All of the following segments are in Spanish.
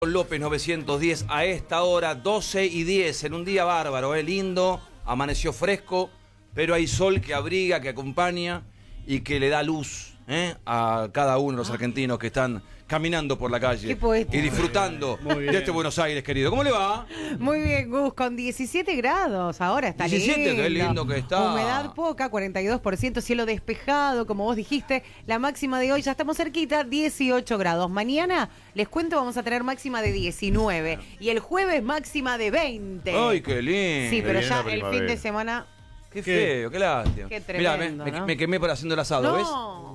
López 910 a esta hora, 12:10, en un día bárbaro, lindo, amaneció fresco, pero hay sol que abriga, que acompaña y que le da luz a cada uno de los argentinos que están caminando por la calle y disfrutando de este Buenos Aires, querido. ¿Cómo le va? Muy bien, Gus, con 17 grados ahora está 17, lindo. qué lindo que está. Humedad poca, 42%, cielo despejado, como vos dijiste. La máxima de hoy, ya estamos cerquita, 18 grados. Mañana, les cuento, vamos a tener máxima de 19. Y el jueves máxima de 20. ¡Ay, qué lindo! Sí, pero ya el fin de semana... Qué feo, qué lástima. Qué tremendo, Mirá, ¿no? me quemé por haciendo el asado, ¿ves?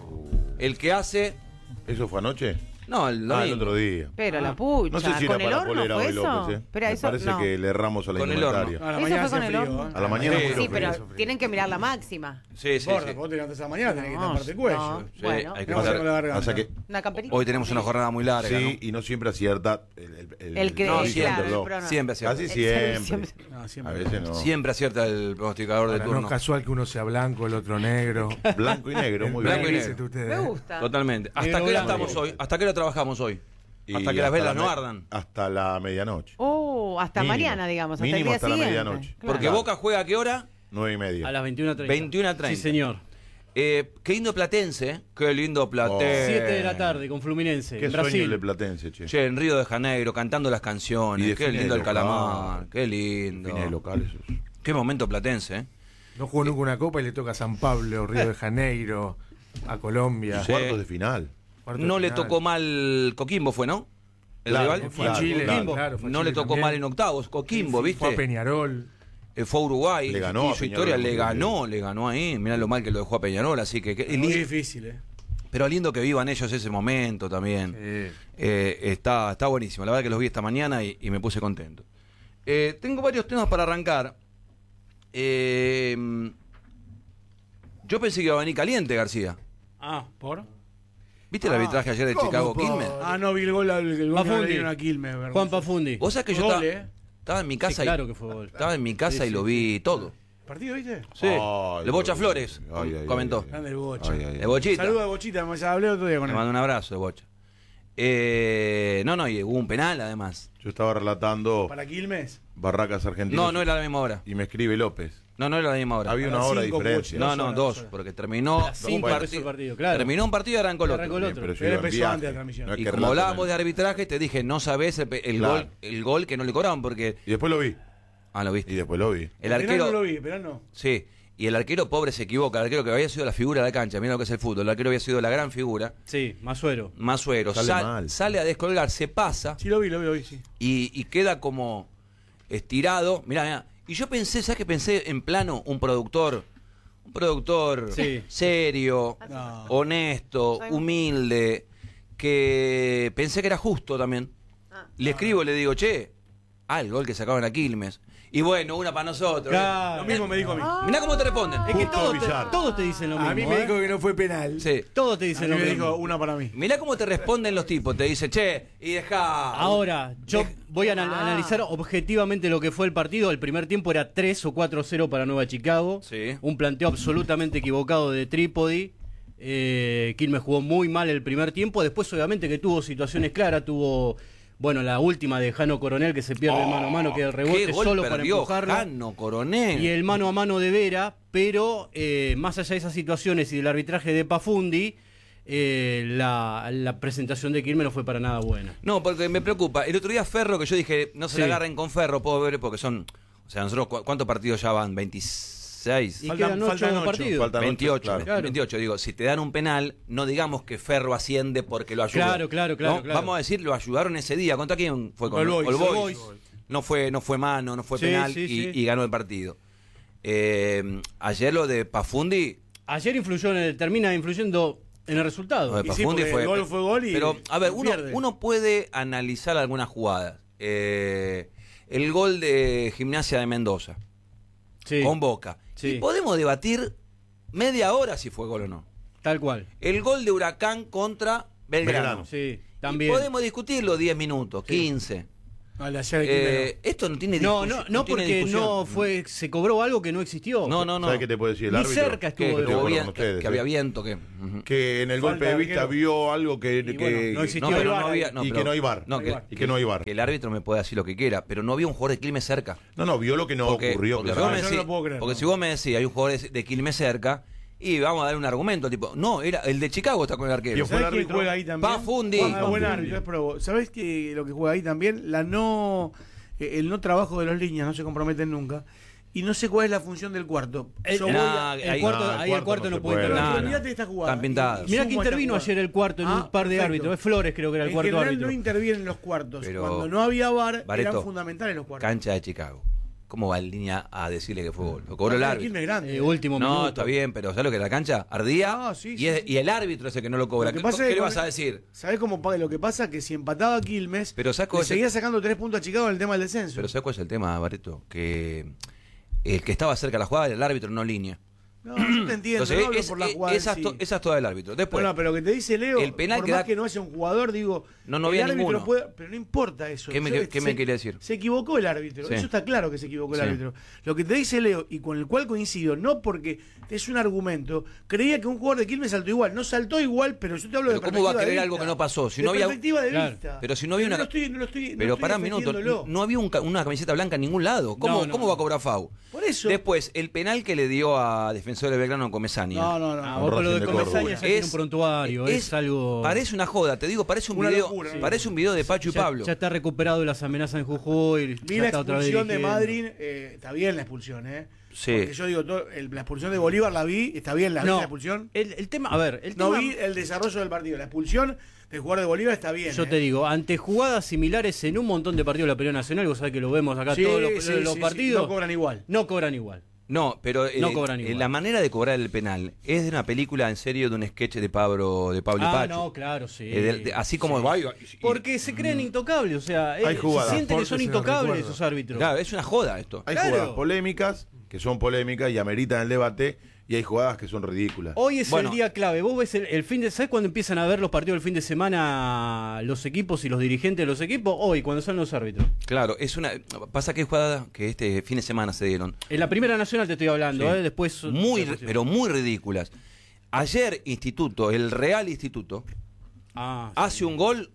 El que hace... ¿Eso fue anoche? No, el el otro día. Pero la pucha, No sé si ¿con era el para horno Polera fue hoy, eso? López, Pero Me eso parece no. que le erramos a la Con el indumentaria. horno. A la Eso mañana fue con hacía el frío, horno. A la mañana Sí, fue Sí, pero frío. tienen que mirar la máxima. Sí, sí, Gorda, sí. vos te levantás a la mañana, tenés que No, taparte el cuello. no. Sí, Bueno, hay que Vamos a estar- con la garganta. Pasa que Una camperita. Hoy tenemos una jornada muy larga, sí, ¿no? y no siempre acierta El que No, claro, siempre, el reloj. pronóstico. Siempre acierta. Casi Siempre. siempre. No, siempre. A veces no. Siempre acierta el pronosticador de Ahora, no turno. es casual que uno sea blanco, el otro negro. Blanco y negro, muy Blanco y bien. negro. Dicen ustedes, Me gusta. Totalmente. ¿Hasta Negro qué hora blanco. estamos hoy? ¿Hasta qué hora trabajamos hoy? Y Hasta que las velas la no me- ardan. Hasta la medianoche. Oh, hasta Mínimo. mañana, digamos, hasta Mínimo el día hasta la siguiente. medianoche. Claro. Porque Boca juega a qué hora? 9:30. A las 21:30. 21:30. Sí, señor. Qué lindo Platense, ¿eh? Qué lindo Platense. 7 de la tarde con Fluminense. Qué en sueño Brasil. el de Platense, che. Che, en Río de Janeiro, cantando las canciones. Y de Qué fines lindo el local. calamar. Qué lindo. Fines locales. Qué momento Platense, ¿eh? No jugó nunca una copa y le toca a San Pablo, Río de Janeiro, a Colombia. Sí. Cuartos de final. Cuarto de No le final. tocó mal Coquimbo, ¿fue, no? El Claro, rival. Fue a Claro, Chile, claro. claro, fue a No Chile le tocó también. mal en octavos. Coquimbo, ¿viste? Fue a Peñarol. Fue a Uruguay. Le ganó a hizo Peñarol. historia, le ganó ahí. Mirá lo mal que lo dejó a Peñarol, así que... Muy difícil, Pero lindo que vivan ellos ese momento también. Sí. Está buenísimo. La verdad que los vi esta mañana y me puse contento. Tengo varios temas para arrancar. Yo pensé que iba a venir caliente, García. Ah, ¿por? ¿Viste el arbitraje ayer de ¿cómo, Chicago por? Quilmes? Ah, no, vi el gol que Pafundi. le dieron a Quilmes. vergüenza. Juan Pafundi. Vos sabés que yo Gol, estaba en mi casa Sí, claro y que fue gol. estaba en mi casa Sí, y lo sí, vi todo. ¿Partido, viste? Sí. Ay, Le Bocha ay, Flores ay, ay, comentó. ay, Grande el Bocha. ay, ay, De Bochita. Saluda a Bochita, me hablé otro día con Le él. mando un abrazo de Bocha. No, y hubo un penal además. Yo estaba relatando ¿Para Quilmes? Barracas Argentinas. No era a la misma hora. Y me escribe López. No era a la misma hora. Había A una las hora de 5, diferencia. No, Dos horas, dos, dos horas. porque terminó A las 5 empezó el partido, claro. Terminó un partido y arrancó el Arrancó otro. el otro. Pero yo Él iba en empezó viaje. antes de la transmisión. No es Y que como hablábamos de relato, arbitraje, te dije, no sabés Claro. el gol que no le cobraban, porque... Y después lo vi. Ah, lo viste. Y después lo vi. El Penal arquero... no lo vi, penal no. Sí, y el arquero pobre se equivoca. El arquero que había sido la figura de la cancha, mira lo que es el fútbol. El arquero había sido la gran figura. Sí, Masuero. Masuero. Sale mal. Sale a descolgar, se pasa Sí, lo vi, sí. y queda como estirado. Mirá. Y yo pensé, ¿sabes qué pensé? En plano, un productor Sí. serio, No. honesto, humilde, que pensé que era justo también. Le escribo, le digo, che, el gol que sacaban a Quilmes. Y bueno, una para nosotros. Claro. Lo mismo me dijo a mí. Mirá cómo te responden. Es que Justo Villar. todos te dicen lo mismo. A mí me ¿eh? dijo que no fue penal. Sí. Todos te A dicen mí lo me mismo. dijo una para mí. Mirá cómo te responden los tipos. Te dicen, che, y dejá. Ahora, yo voy a analizar objetivamente lo que fue el partido. El primer tiempo era 3 o 4-0 para Nueva Chicago. Sí. Un planteo absolutamente equivocado de Trípodi. Quilmes jugó muy mal el primer tiempo. Después, obviamente, que tuvo situaciones claras. Tuvo, bueno, la última de Jano Coronel que se pierde mano a mano, que el Qué rebote gol solo para perdió empujarlo. Jano Coronel. Y el mano a mano de Vera, pero más allá de esas situaciones y del arbitraje de Pafundi, la presentación de Quilmes no fue para nada buena. No, porque me preocupa. El otro día Ferro, que yo dije, no se Sí. la agarren con Ferro, puedo ver, porque son... O sea, nosotros, ¿cuántos partidos ya van? 26. Y Faltan- quedan 8 faltan ocho. partidos. Faltan 28, claro. 28, digo, si te dan un penal, no digamos que Ferro asciende porque lo ayuda. Claro. ¿No? Vamos a decir, lo ayudaron ese día. ¿Contra quién fue? Con All Boys. All All Boys. No fue mano, no fue Sí, penal sí, sí. y ganó el partido. Ayer lo de Pafundi, Ayer termina influyendo en el resultado. lo de Y sí, Pafundi porque el gol fue gol y- Pero, a ver, y uno, pierde. uno puede analizar algunas jugadas. El gol de Gimnasia de Mendoza Sí, con Boca. Sí. Y podemos debatir media hora si fue gol o no. tal cual. El gol de Huracán contra Belgrano. Belgrano. Sí, Y también. podemos discutirlo 10 minutos, 15. No, la ayer de Esto no tiene No, discusión. no, tiene porque discusión. no fue, se cobró algo que no existió. No. ¿Sabes qué te puede decir el Ni árbitro? cerca estuvo Que, de Estoy de acuerdo que con ustedes, había viento, que... Que en el Falta golpe de de vista arquero. vio algo que, Y que- bueno, no existió No, pero el no VAR había... ahí. No, y pero- que no hay VAR. No, Y que no hay VAR. Que el árbitro me puede decir lo que quiera, pero no había un jugador de Quilmes cerca. No, vio lo que no ocurrió. porque claramente. si vos me yo no decís- lo puedo creer, porque no. si vos me decís, hay un jugador de Quilmes cerca, y vamos a dar un argumento, tipo, no, era el de Chicago está con el arquero. ¿Quién fue el ¿Sabés quién árbitro? juega ahí también? Pafundi. Buen árbitro, es Probo. ¿Sabés que lo que juega ahí también? El no trabajo de los líneas, no se comprometen nunca. Y no sé cuál es la función del cuarto. Yo voy a- ahí- el cuarto no puede puede. intervenir. No, olvídate de esta jugada. Están pintados. Mirá que Sumo esta intervino jugada. ayer el cuarto en un par de perfecto. árbitros. Es Flores, creo que era el En cuarto general árbitro. no intervienen los cuartos. Pero- Cuando no había VAR, Barreto, eran fundamentales los cuartos. Cancha de Chicago. ¿Cómo va en línea a decirle que fue gol? Lo cobró el Quilmes árbitro. es grande. Último No, minuto. está bien, pero ¿sabes lo que es la cancha? Ardía Ah, sí, y, sí, es- sí. y el árbitro es el que no lo cobra. Lo que ¿Qué, pasa qué es que le con- vas a decir? ¿Sabés cómo lo que pasa? Que si empataba Quilmes, Pero ¿sabés cuál le es el- seguía sacando 3 puntos a Chicago en el tema del descenso. Pero ¿sabes cuál es el tema, Barreto? Que el que estaba cerca de la jugada era el árbitro, no línea. No, yo te entiendo, Entonces, no hablo por la jugada en esa, sí. esa es toda del árbitro. Después, Bueno, pero lo que te dice Leo, el penal por que más da- que no haya un jugador, digo, No el había árbitro ninguno. puede, pero no importa eso. ¿Qué me Se- quiere decir? Se equivocó el árbitro, Sí. eso está claro que se equivocó el Sí. árbitro. Lo que te dice Leo, y con el cual coincido, no porque es un argumento, creía que un jugador de Quilmes saltó igual, no saltó igual, pero yo te hablo Pero de ¿cómo va a perspectiva de creer vista. algo que no pasó? Si De no había- perspectiva de Claro. vista. Pero si no había una- no estoy pero pará un minuto, defendiéndolo. no había una camiseta blanca en ningún lado. ¿Cómo, No, ¿cómo va a cobrar FAU? Por eso. Después, el penal que le dio a Defensor de Belgrano Comesaña. Ah, vos Con con lo de Racing de Comesaña Córdoba. ya tiene un prontuario, es algo... Parece una joda, te digo, parece un Una video, locura, ¿no? parece un video de Pacho y ya, Pablo. ya está recuperado de las amenazas en Jujuy. Vi ya la está otra vez expulsión de dirigiendo. Madrid, está bien la expulsión, Sí. Porque yo digo, la expulsión de Bolívar la vi, está bien la No, expulsión. el tema, a ver, el No tema... vi el desarrollo del partido. La expulsión del jugador de Bolívar está bien. Yo te digo, ante jugadas similares en un montón de partidos de la Pelea Nacional, vos sabés que lo vemos acá Sí, todos los, sí, los sí, partidos, no cobran igual. No cobran igual. No, pero No cobran igual. la manera de cobrar el penal es de una película en serio de un sketch de Pablo y Pacho. No, claro, sí. Así como Porque se creen intocables, o sea, Hay se jugadas. sienten que son Porque se intocables recuerda. esos árbitros. Claro, es una joda esto. Hay Claro. jugadas polémicas, que son polémicas y ameritan el debate, y hay jugadas que son ridículas. Hoy es Bueno. el día clave. Vos ves el fin de... ¿Sabés cuándo empiezan a ver los partidos del fin de semana los equipos y los dirigentes de los equipos? Hoy, cuando salen los árbitros. Claro, es una pasa que hay jugadas que este fin de semana se dieron En la Primera Nacional te estoy hablando, Sí. Después... pero muy ridículas. Ayer Instituto, el Real Instituto, Ah, hace un gol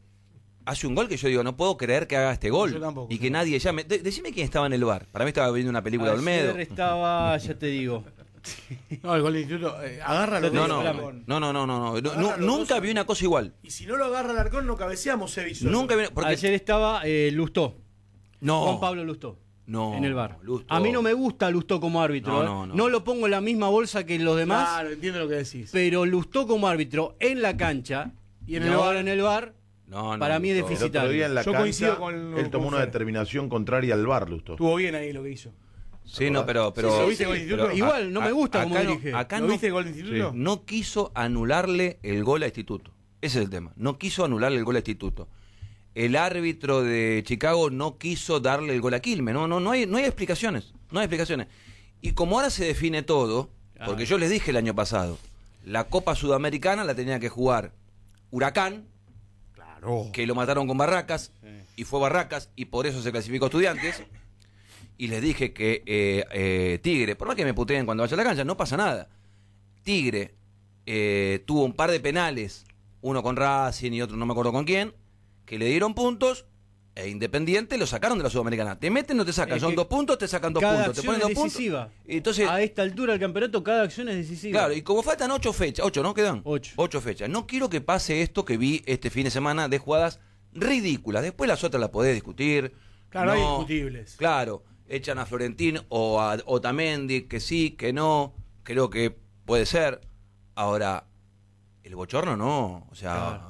que yo digo, no puedo creer que haga este gol Yo tampoco, y que yo nadie llame. Decime quién estaba en el bar. Para mí estaba viendo una película de Olmedo. Ayer estaba, ya te digo. No, el gol del instituto, agárralo. No, no, Alarcón. no, nunca vi una cosa igual. Y si no lo agarra el arcón, no cabeceamos Sevi solo. Nunca vi, porque Ayer estaba Lustó, no, Juan Pablo Lustó. no, En el bar. Lustó. A mí no me gusta Lustó como árbitro. No. lo pongo en la misma bolsa que los demás, Claro, entiendo lo que decís. pero Lustó como árbitro en la cancha Y y en en el bar. en el bar, No, para mí es Lustó. El otro deficitario. día en la Yo cancha, coincido con él tomó una Fer. determinación contraria al VAR, Lustó. Estuvo bien ahí lo que hizo. Sí, no, pero Sí, ¿lo viste con el Instituto? Igual, no me gusta cómo acá dirige. acá ¿Lo no, viste el gol del instituto? no quiso anularle el gol a Instituto. Ese es el tema. No quiso anularle el gol a Instituto. El árbitro de Chicago no quiso darle el gol a Quilmes. No hay explicaciones. No hay explicaciones. Y como ahora se define todo, porque yo les dije el año pasado, la Copa Sudamericana la tenía que jugar Huracán, que lo mataron con Barracas, y fue Barracas, y por eso se clasificó Estudiantes. Y les dije que Tigre, por más que me puteen cuando vaya a la cancha, no pasa nada. Tigre tuvo un par de penales, uno con Racing y otro no me acuerdo con quién, que le dieron puntos, e Independiente lo sacaron de la Sudamericana. Te meten, no te sacan, Es son que 2 puntos, te sacan 2 cada puntos, te acción ponen 2 es puntos. decisiva. Y entonces, A esta altura del campeonato cada acción es decisiva. claro, y como faltan 8 fechas, 8, ¿no? Quedan 8. 8 fechas. No quiero que pase esto que vi este fin de semana de jugadas ridículas. Después las otras las podés discutir. Claro, No, hay discutibles. Claro, echan a Florentín o a Otamendi, que sí, que no. Creo que puede ser. Ahora, el bochorno no. O sea,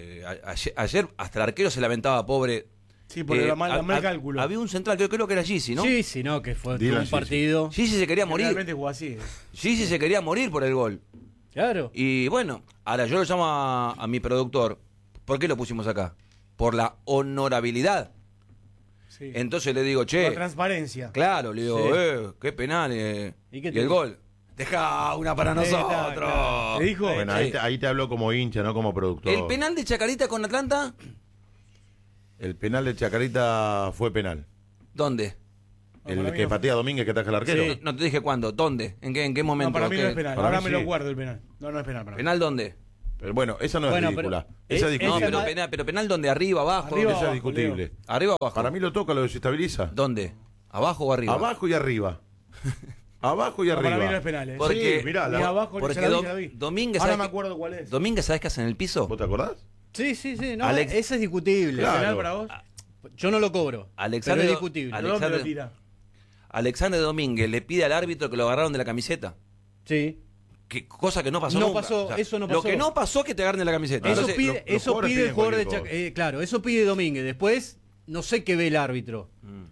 ayer hasta el arquero se lamentaba, pobre. Sí, por el mal cálculo. Había un central, creo que era Gizzi, ¿no? Sí, sí, no, que fue Dylan un Gizzi. partido. Gizzi se quería morir. Realmente jugó así. Gizzi se quería morir por el gol. Claro. Y bueno, ahora yo lo llamo a mi productor. ¿Por qué lo pusimos acá? Por la honorabilidad. Sí. Entonces le digo, La che, transparencia. claro, le digo, Sí. qué penal. ¿Y ¿Y, qué te el dijo? gol. Deja una para nosotros. claro. ¿Te dijo? Bueno, Sí. ahí te hablo como hincha, no como productor. El penal de Chacarita con Atlanta, El penal de Chacarita fue penal. ¿Dónde? El para mí que no. patea a Domínguez que ataja el arquero. Sí. No te dije cuándo, ¿dónde? ¿En qué momento? No, para mí ¿Qué? no es penal. Para Ahora mí me lo sí. guardo el penal. No es penal para mí. ¿Penal dónde? Pero bueno, esa no es Bueno, ridícula. pero- Esa es es- No, discutible. pero penal dónde, arriba, abajo. Arriba. Esa es abajo, discutible. Arriba o abajo. Para mí lo toca, lo desestabiliza. ¿Dónde? ¿Abajo o arriba? Abajo y arriba. Abajo y No, arriba. para mí no es penal. Porque- Sí, mirá, Ni abajo ni porque se la vi, Dom- se la vi. Domínguez, Ahora ¿sabes me qué? acuerdo cuál es. Domínguez, ¿sabes qué hace en el piso? ¿Vos te acordás? Sí, no, Alex- ese es discutible. Claro. ¿Penal para vos? Yo no lo cobro, Alexander- pero es discutible. Ale- ¿Dónde Alexander- lo tira? Alexander Domínguez le pide al árbitro que lo agarraron de la camiseta. Sí. Cosa que no pasó No nunca. pasó, eso no pasó. Lo que no pasó es que te agarren de la camiseta. Eso Entonces, pide, los eso jugadores pide el piden jugador de cualquier Chacarita. Claro, eso pide Domínguez. Después, no sé qué ve el árbitro.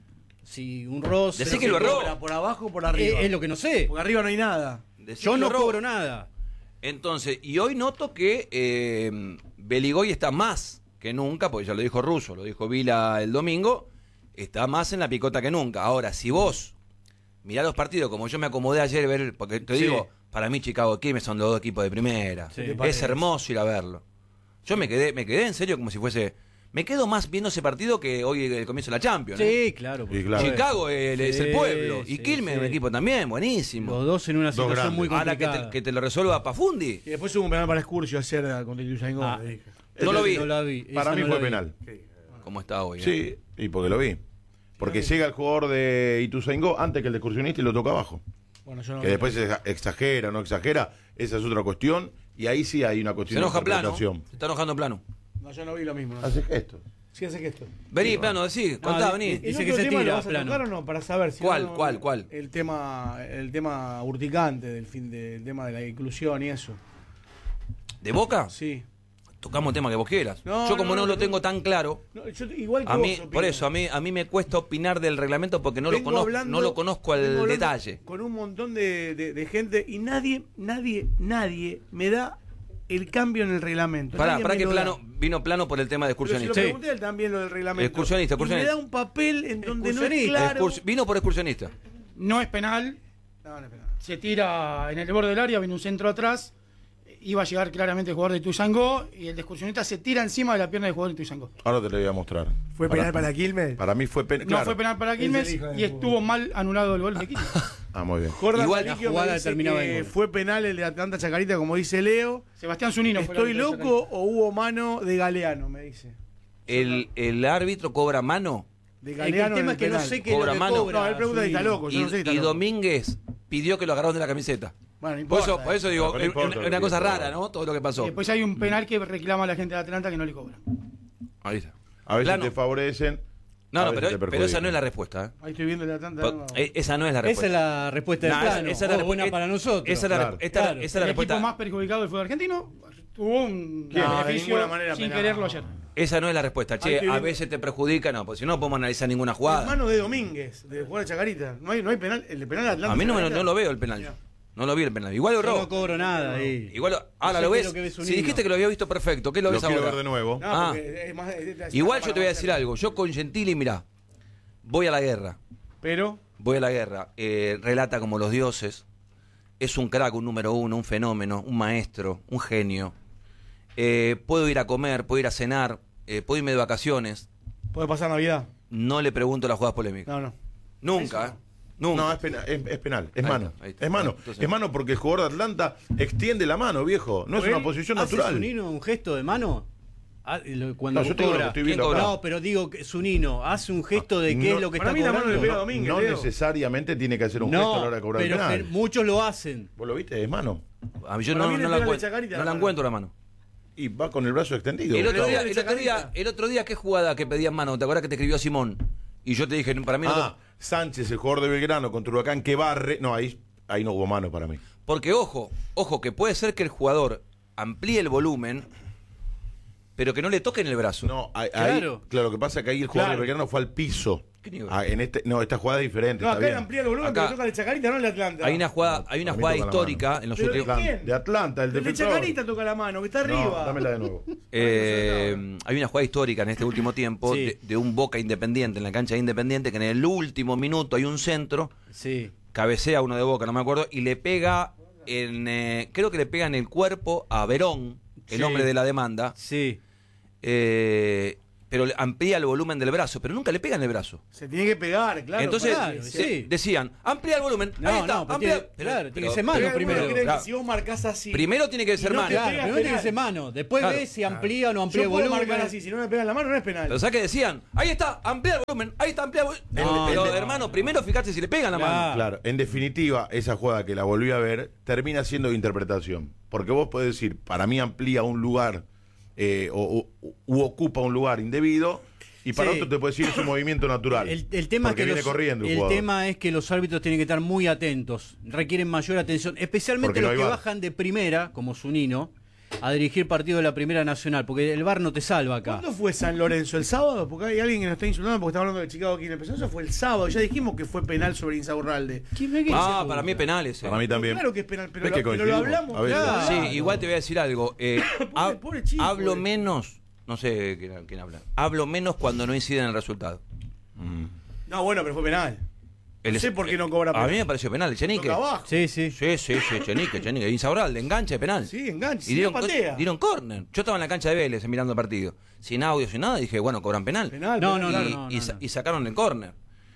Si un roce. Decí no que sé lo qué. erró. Cobra ¿Por abajo o por arriba? Es lo que no sé. Porque arriba no hay nada. decí Yo que no lo erró. cobro nada. Entonces, y hoy noto que Beligoy está más que nunca, porque ya lo dijo Russo, lo dijo Vila el domingo, está más en la picota que nunca. Ahora, si vos mirá los partidos como yo me acomodé ayer, porque te Sí. digo, para mí Chicago Quilmes son los dos equipos de primera. Sí. Es hermoso ir a verlo. Yo me quedé en serio como si fuese... Me quedo más viendo ese partido que hoy el comienzo de la Champions. Sí, claro. por Sí, claro. supuesto. Chicago es el Sí, pueblo. Y sí, Quilmes es un sí. equipo también, buenísimo. Los dos en una Dos situación grandes. muy Ahora complicada. que te lo resuelva Pafundi. Y después hubo un penal para Excursio ayer contra Ituzaingó. Ah. le dije. No lo vi. No la vi. Para esa mí no fue la vi. penal. ¿Cómo está hoy? Sí, y porque lo vi. Porque llega el jugador de Ituzaingó antes que el de excursionista y lo toca abajo. Bueno, yo no Que vi. después exagera o no exagera, esa es otra cuestión. Y ahí sí hay una Se cuestión de enoja plano. interpretación. Se está enojando plano. No, yo no vi lo mismo. ¿no? Hace gestos. Sí, hace que esto. Vení, plano, decí, contá, di- vení. di- Dice ¿El que otro se tema tira, lo vas a plano. tocar o no? Para saber si ¿Cuál, no- cuál? El tema urticante del tema de la inclusión y eso. ¿De Boca? Sí. Tocamos el tema que vos quieras. No, Yo como no, no, no, lo tengo tan claro, No, yo igual que a mí, vos opino. por eso, a mí me cuesta opinar del reglamento porque no lo Vengo conozco, hablando- no lo conozco vengo al hablando detalle. Con un montón de gente y nadie me da el cambio en el reglamento. Pará, Nadie pará me que lo plano, da. vino plano por el tema de Pero se lo excursionista. pregunté a él también lo del reglamento. Excursionista. Y me da un papel en donde no es claro. Vino por excursionista. No es penal, No, no es penal. se tira en el borde del área, viene un centro atrás, iba a llegar claramente el jugador de Tuzangó y el de excursionista se tira encima de la pierna del jugador de Tuzangó. Ahora te lo voy a mostrar. ¿Fue penal para Quilmes? Para mí fue penal. No fue penal para Quilmes hijo de y puta. estuvo mal anulado el gol de Quilmes. Ah, muy bien. Jordan Igual Zanicchio la jugada me dice terminaba que en gol. fue penal el de Atlanta Chacarita, como dice Leo. Sebastián Zunino fue el ¿Estoy árbitro de loco o hubo mano de Galeano? Me dice. El árbitro cobra mano De El Galeano. tema en es que no penal. sé qué es Cobra lo que mano. cobra. No, él pregunta si está Zunino. loco. Yo no sé si está y loco. Domínguez pidió que lo agarraron de la camiseta. Bueno, no Por importa. eso, digo, Pero no es importa una lo cosa que rara, cobra. ¿no? Todo lo que pasó. Y después hay un penal que reclama a la gente de Atlanta que no le cobra. Ahí está. A veces Plano. te favorecen. No, a no, veces te pero esa perjudican. no es la respuesta. Ahí estoy viendo el de Atlanta. no. Esa no es la Esa respuesta. es la respuesta del No, plano. esa es la buena respuesta. para nosotros. Esa es la, Claro. esa Claro. es la El equipo respuesta. más perjudicado del fútbol argentino tuvo un ¿Quién? No, de beneficio ninguna manera sin penal. quererlo ayer. Esa no es la respuesta. Ahí Che, estoy a viendo. veces te perjudica, no, porque si no podemos analizar ninguna jugada. Hermano de Domínguez, de jugar de Chacarita. No hay penal. El de penal de Atlanta. A mí no Chacarita. lo veo el penal. No lo vi el penal. Igual lo Yo erró. no cobro nada ahí. Igual ahora sé lo qué ves. es lo que ves un Si himno. dijiste que lo había visto perfecto, ¿qué lo Lo ves quiero ahora? ver de nuevo. No, Ah. porque es más, Igual yo te voy a decir algo. Yo con Gentili, mirá, voy a la guerra. Pero. Voy a la guerra. Relata como los dioses. Es un crack, un número uno, un fenómeno, un maestro, un genio. Puedo ir a comer, puedo ir a cenar, puedo irme de vacaciones. Puede pasar Navidad. No le pregunto las jugadas polémicas. No, no. Nunca, Nunca. No, es penal, es penal, es Ahí mano. está, ahí está. Es mano. Entonces- Es mano porque el jugador de Atlanta extiende la mano, viejo. No es una posición ¿Hace natural. Zunino un gesto de mano? Cuando No, yo te digo lo que cobra. estoy viendo ¿Quién acá. cobra? No, pero digo que Zunino hace un gesto de qué no, es lo que para está mí la mano cobrando. le pega a Domínguez, No Leo. necesariamente tiene que hacer un gesto a la hora de cobrar el pero penal. muchos lo hacen. ¿Vos lo viste? Es mano. A mí yo Para no, mí le no la pega de encuentro, Chacarita no la la mano. encuentro la mano. Y va con el brazo extendido. El otro, Gustavo. día, el otro día, ¿qué jugada que pedían mano? ¿Te acuerdas que te escribió Simón? Y yo te dije, para mí no. Ah, Sánchez, el jugador de Belgrano contra Huracán que barre. No, ahí no hubo mano para mí. Porque ojo, que puede ser que el jugador amplíe el volumen, pero que no le toquen el brazo. No, Claro. claro, lo que pasa es que ahí el jugador Claro. de Belgrano fue al piso. ¿Qué nivel? No, esta jugada es diferente. No, está acá bien. le amplía el volumen, Acá- pero toca el Chacarita, no el de Atlanta. Hay una jugada, No, hay una para mí jugada toca la histórica mano. en los Pero últimos. ¿de quién? De Atlanta, el El de defensor. Chacarita toca la mano, que está arriba. No, dámela de nuevo. Hay una jugada histórica en este último tiempo Sí. de un Boca Independiente, en la cancha de Independiente, que en el último minuto hay un centro, Sí. cabecea uno de Boca, no me acuerdo, y le pega creo que le pega en el cuerpo a Verón, el Sí. hombre de la demanda, Sí. pero amplía el volumen del brazo, pero nunca le pegan el brazo. Se tiene que pegar, claro. Entonces claro, sí. decían, amplía el volumen. No, ahí está, no, pero amplía. claro, tiene que ser mano Pero primero. algunos creen Claro. que si vos marcás así. Primero tiene que ser no mano. te Claro, pega, primero tiene penal. que ser mano. Después Claro. ves si amplía o no amplía Yo el puedo volumen. marcar así, si no me pegan la mano no es penal. Pero ¿sabes qué decían? Ahí está, amplía el volumen, ahí está, amplía el volumen. No, Pero no, hermano, primero fíjate si le pegan la mano. Claro, en definitiva, esa jugada que la volví a ver termina siendo de interpretación. Porque vos podés decir, para mí amplía un lugar u ocupa un lugar indebido, y para Sí. otro te puede decir es un movimiento natural. El tema es porque que viene los, corriendo el el jugador. tema es que los árbitros tienen que estar muy atentos, requieren mayor atención, especialmente Porque no los hay que VAR. bajan de primera, como Zunino, a dirigir partidos de la Primera Nacional, porque el VAR no te salva acá. ¿Cuándo fue San Lorenzo? ¿El sábado? Porque hay alguien que nos está insultando porque está hablando de Chicago aquí en el empezó. Eso fue el sábado. Ya dijimos que fue penal sobre Insaurralde. Ah, para mí es penal ese. Para mí también. Claro que es penal, pero, ¿Ves que pero lo coincidimos? hablamos. A veces. claro. Sí, igual te voy a decir algo. Pobre chico, hablo menos, no sé quién habla. Hablo menos cuando no incide en el resultado. No, bueno, pero fue penal. No sé por qué no cobra A penal. mí me pareció penal, el Chenique. Toca abajo. Sí, sí. Sí, Chenique. Insaurralde, enganche, penal. Sí, enganche. Y dieron, no patea. dieron córner. Yo estaba en la cancha de Vélez mirando el partido. Sin audio, sin nada. Y dije, bueno, cobran penal. Penal, No, penal. no, Y sacaron el córner.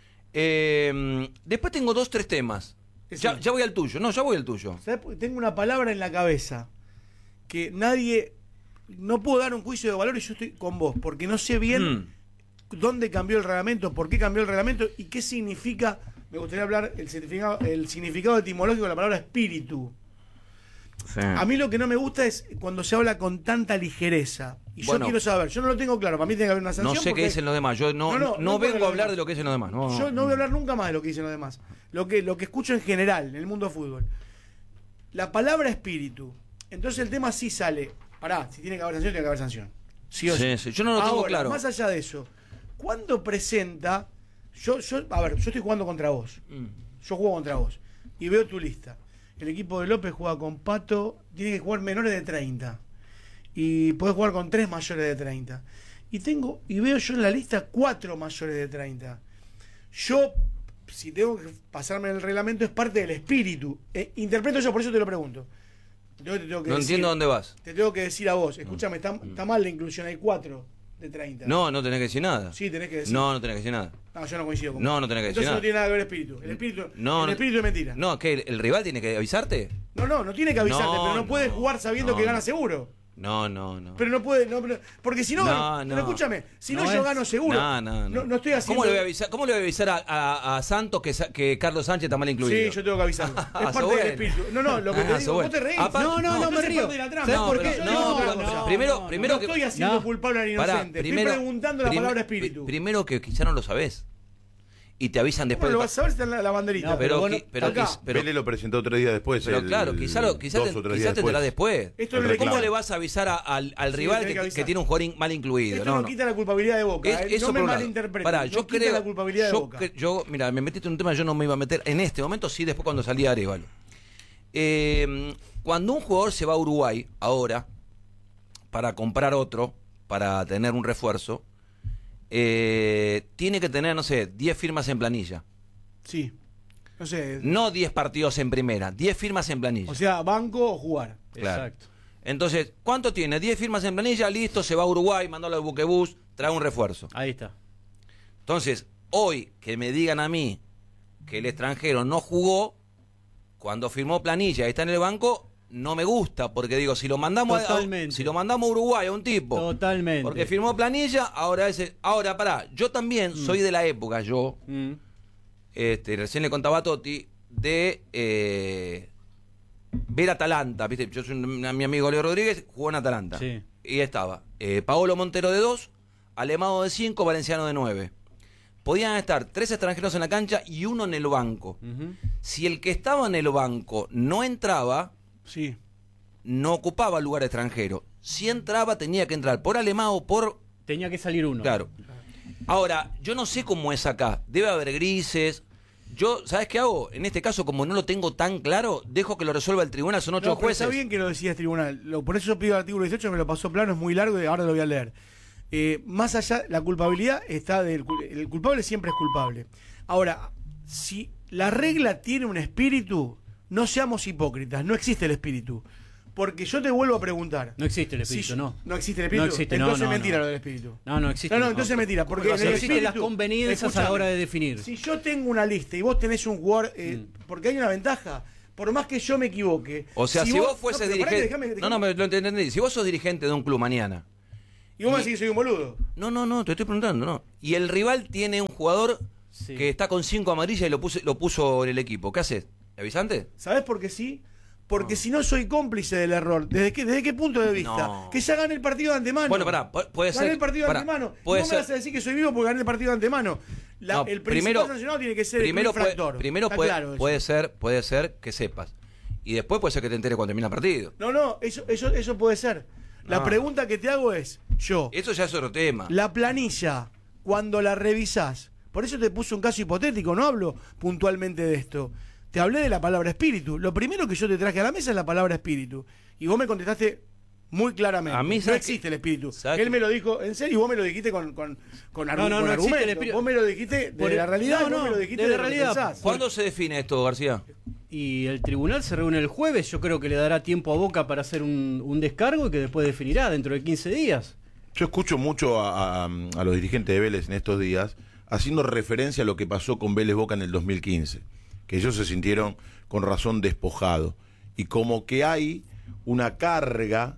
Después tengo 2-3 temas. Ese. Ya voy al tuyo. No, ya voy al tuyo. ¿Sabés? Porque tengo una palabra en la cabeza que nadie. No puedo dar un juicio de valor y yo estoy con vos, porque no sé bien dónde cambió el reglamento, por qué cambió el reglamento y qué significa. Me gustaría hablar el significado etimológico de la palabra espíritu. Sí. A mí lo que no me gusta es cuando se habla con tanta ligereza. Y Bueno. yo quiero saber, yo no lo tengo claro, para mí tiene que haber una sanción. No sé qué porque dicen los demás. Yo no No vengo puedo a hablar hablar. de lo que dicen los demás. No. Yo no voy a hablar nunca más de lo que dicen los demás. Lo que escucho en general, en el mundo del fútbol. La palabra espíritu. Entonces el tema sí sale. Pará, si tiene que haber sanción, tiene que haber sanción. Sí o sí. Sí. Yo no lo tengo Ahora, claro. más allá de eso, ¿cuándo presenta? A ver, yo estoy jugando contra vos. Yo juego contra vos. Y veo tu lista. El equipo de López juega con Pato, tiene que jugar menores de 30. Y podés jugar con 3 mayores de 30. Y veo yo en la lista 4 mayores de 30. Yo, si tengo que pasarme en el reglamento, es parte del espíritu. Interpreto yo, por eso te lo pregunto. Yo te tengo que No decir, entiendo dónde vas. Te tengo que decir a vos, escúchame, está mal la inclusión, hay 4 de 30. No tenés que decir nada. Sí, tenés que decir. No tenés que decir nada. No, yo no coincido con No, vos. no tenés que decir Entonces nada. no tiene nada que ver espíritu. El espíritu, No, el espíritu es mentira. No, ¿qué? ¿El rival tiene que avisarte? No tiene que avisarte, No, pero no puedes jugar sabiendo que gana seguro. No. Pero no puede, porque si no, No. pero escúchame, si no, No yo es- gano seguro. No estoy haciendo. ¿Cómo le voy a avisar a Santos que Carlos Sánchez está mal incluido? Sí, yo tengo que avisarlo. Es parte sos del bueno. espíritu. No, lo que te digo, bueno. vos te reís. Aparte- No, me entonces río. es parte de la trampa. ¿Sabes por pero- qué? Yo digo otra cosa. Primero No estoy haciendo no. culpable al Pará, inocente. Estoy preguntando la palabra espíritu. Primero que quizá no lo sabés. Y te avisan después. ¿Cómo lo vas a saber si está en la banderita? No, pero bueno, acá. Vélez lo presentó 3 días después. Claro, quizá 2 o 3 te días enterás después. Esto El no le ¿Cómo reclamo. le vas a avisar al Sí, rival tenés que que avisar. tiene un jugador mal incluido? Esto no quita la culpabilidad de Boca. Eso no me por un lado. malinterpretes. Pará, no yo quita creo, la culpabilidad de Boca. Mira, me metiste en un tema que yo no me iba a meter en este momento, sí, después cuando salía Arevalo. Cuando un jugador se va a Uruguay ahora para comprar otro, para tener un refuerzo, tiene que tener, no sé, 10 firmas en planilla. Sí. No sé. No 10 partidos en primera, 10 firmas en planilla. O sea, banco o jugar. Claro. Exacto. Entonces, ¿cuánto tiene? 10 firmas en planilla, listo, se va a Uruguay, mandalo al buquebús, trae un refuerzo. Ahí está. Entonces, hoy que me digan a mí que el extranjero no jugó, cuando firmó planilla y está en el banco, no me gusta, porque digo, si lo mandamos Totalmente. a Uruguay a un tipo, Totalmente. porque firmó planilla, ahora pará, yo también soy de la época, recién le contaba a Totti, de ver Atalanta, ¿viste? Yo soy mi amigo Leo Rodríguez, jugó en Atalanta. Sí. Y estaba Paolo Montero de 2, Alemado de 5, Valenciano de 9. Podían estar 3 extranjeros en la cancha y uno en el banco. Ujú. Si el que estaba en el banco no entraba, Sí. no ocupaba lugar extranjero. Si entraba, tenía que entrar por Alemado, por... Tenía que salir uno. Claro. Ahora, yo no sé cómo es acá. Debe haber grises. Yo, ¿sabes qué hago? En este caso, como no lo tengo tan claro, dejo que lo resuelva el tribunal. Son 8 No, pero jueces. está bien que lo decías tribunal. Por eso yo pido el artículo 18, me lo pasó plano, es muy largo y ahora lo voy a leer. Más allá, la culpabilidad está el culpable siempre es culpable. Ahora, si la regla tiene un espíritu, no seamos hipócritas, no existe el espíritu. Porque yo te vuelvo a preguntar. No existe el espíritu, no. No existe el espíritu. No existe, entonces no, es mentira no. lo del espíritu. No existe. No, entonces es mentira. Porque No en el existen las espíritu- conveniencias a la Escúchame, hora de definir. Si yo tengo una lista y vos tenés un jugador, porque hay una ventaja. Por más que yo me equivoque. O sea, si vos fueses no, pero pará que dirigente. déjame- No, me lo entendí. Si vos sos dirigente de un club mañana. Y vos me decís que soy un boludo. No, te estoy preguntando, no. Y el rival tiene un jugador Sí. que está con 5 amarillas y lo puso en el equipo. ¿Qué haces? ¿Le avisás antes? ¿Sabés por qué sí? Porque si no soy cómplice del error. ¿Desde qué punto de vista? No. Que ya gane el partido de antemano. Bueno, pará, puede ser. Gané el partido de pará, antemano. puede No me ser. vas a decir que soy vivo porque gané el partido de antemano. No, El principal sancionado tiene que ser el infractor. Primero Está puede, claro eso. puede ser que sepas. Y después puede ser que te enteres cuando termina el partido. No, eso puede ser. La No. pregunta que te hago es, Eso ya es otro tema. la planilla, cuando la revisás, por eso te puse un caso hipotético, no hablo puntualmente de esto. Te hablé de la palabra espíritu. Lo primero que yo te traje a la mesa es la palabra espíritu. Y vos me contestaste muy claramente. A mí, no ¿sabes existe qué? el espíritu. ¿Sabes Él qué? me lo dijo en serio y vos me lo dijiste con no existe argumentos. el espíritu. Vos me lo dijiste de la realidad y vos me lo dijiste de la lo que realidad. pensás. ¿Cuándo se define esto, García? Y el tribunal se reúne el jueves, yo creo que le dará tiempo a Boca para hacer un descargo y que después definirá dentro de 15 días. Yo escucho mucho a los dirigentes de Vélez en estos días haciendo referencia a lo que pasó con Vélez Boca en el 2015, que ellos se sintieron con razón despojados y como que hay una carga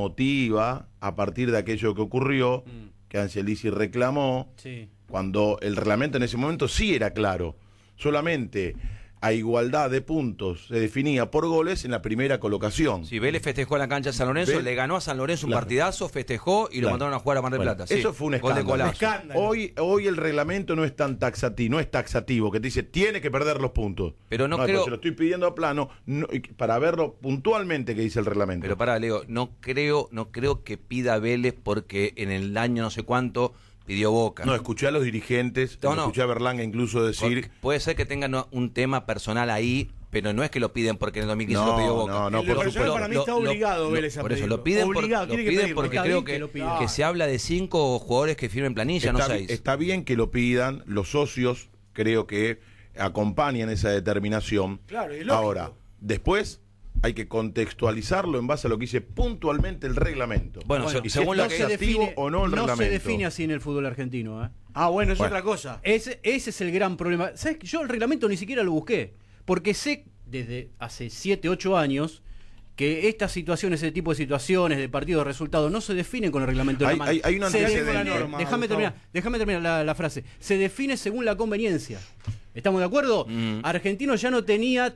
emotiva a partir de aquello que ocurrió, que Angelici reclamó, Sí. cuando el reglamento en ese momento sí era claro, solamente a igualdad de puntos se definía por goles en la primera colocación. Si Vélez festejó en la cancha de San Lorenzo, Vélez- le ganó a San Lorenzo un Claro. partidazo, festejó y lo Claro. mandaron a jugar a Mar del Bueno, Plata. Sí. eso fue un Gol de escándalo. golazo. Escándalo. Hoy el reglamento no es tan taxativo, no es taxativo, que te dice tiene que perder los puntos. Pero no creo- Se lo estoy pidiendo a plano para verlo puntualmente que dice el reglamento. Pero pará, Leo, no creo que pida Vélez porque en el año no sé cuánto pidió Boca. No, escuché a los dirigentes, No. escuché a Berlanga incluso decir... Porque puede ser que tengan un tema personal ahí, pero no es que lo piden porque en el 2015 lo pidió Boca. no, Lo por personal supuesto. para mí está obligado Vélez a Por eso, pedirlo. lo piden, Obligado, lo tiene que piden pedirlo. porque Está creo bien que lo pidan. que se habla de 5 jugadores que firmen planilla, no 6. Está bien que lo pidan, los socios creo que acompañan esa determinación. Claro, es lógico. Ahora, después hay que contextualizarlo en base a lo que dice puntualmente el reglamento. Bueno, Bueno, y si según es lo que taxativo o no el no se reglamento. define así en el fútbol argentino. ¿Eh? Ah, bueno, es Bueno. otra cosa. Ese es el gran problema. ¿Sabes? Yo el reglamento ni siquiera lo busqué, porque sé desde hace 7, 8 años que estas situaciones, ese tipo de situaciones, de partidos de resultados, no se definen con el reglamento de la mano. Hay un Se antecedente. define- la norma, déjame Gustavo. terminar la frase. Se define según la conveniencia. ¿Estamos de acuerdo? Argentino ya no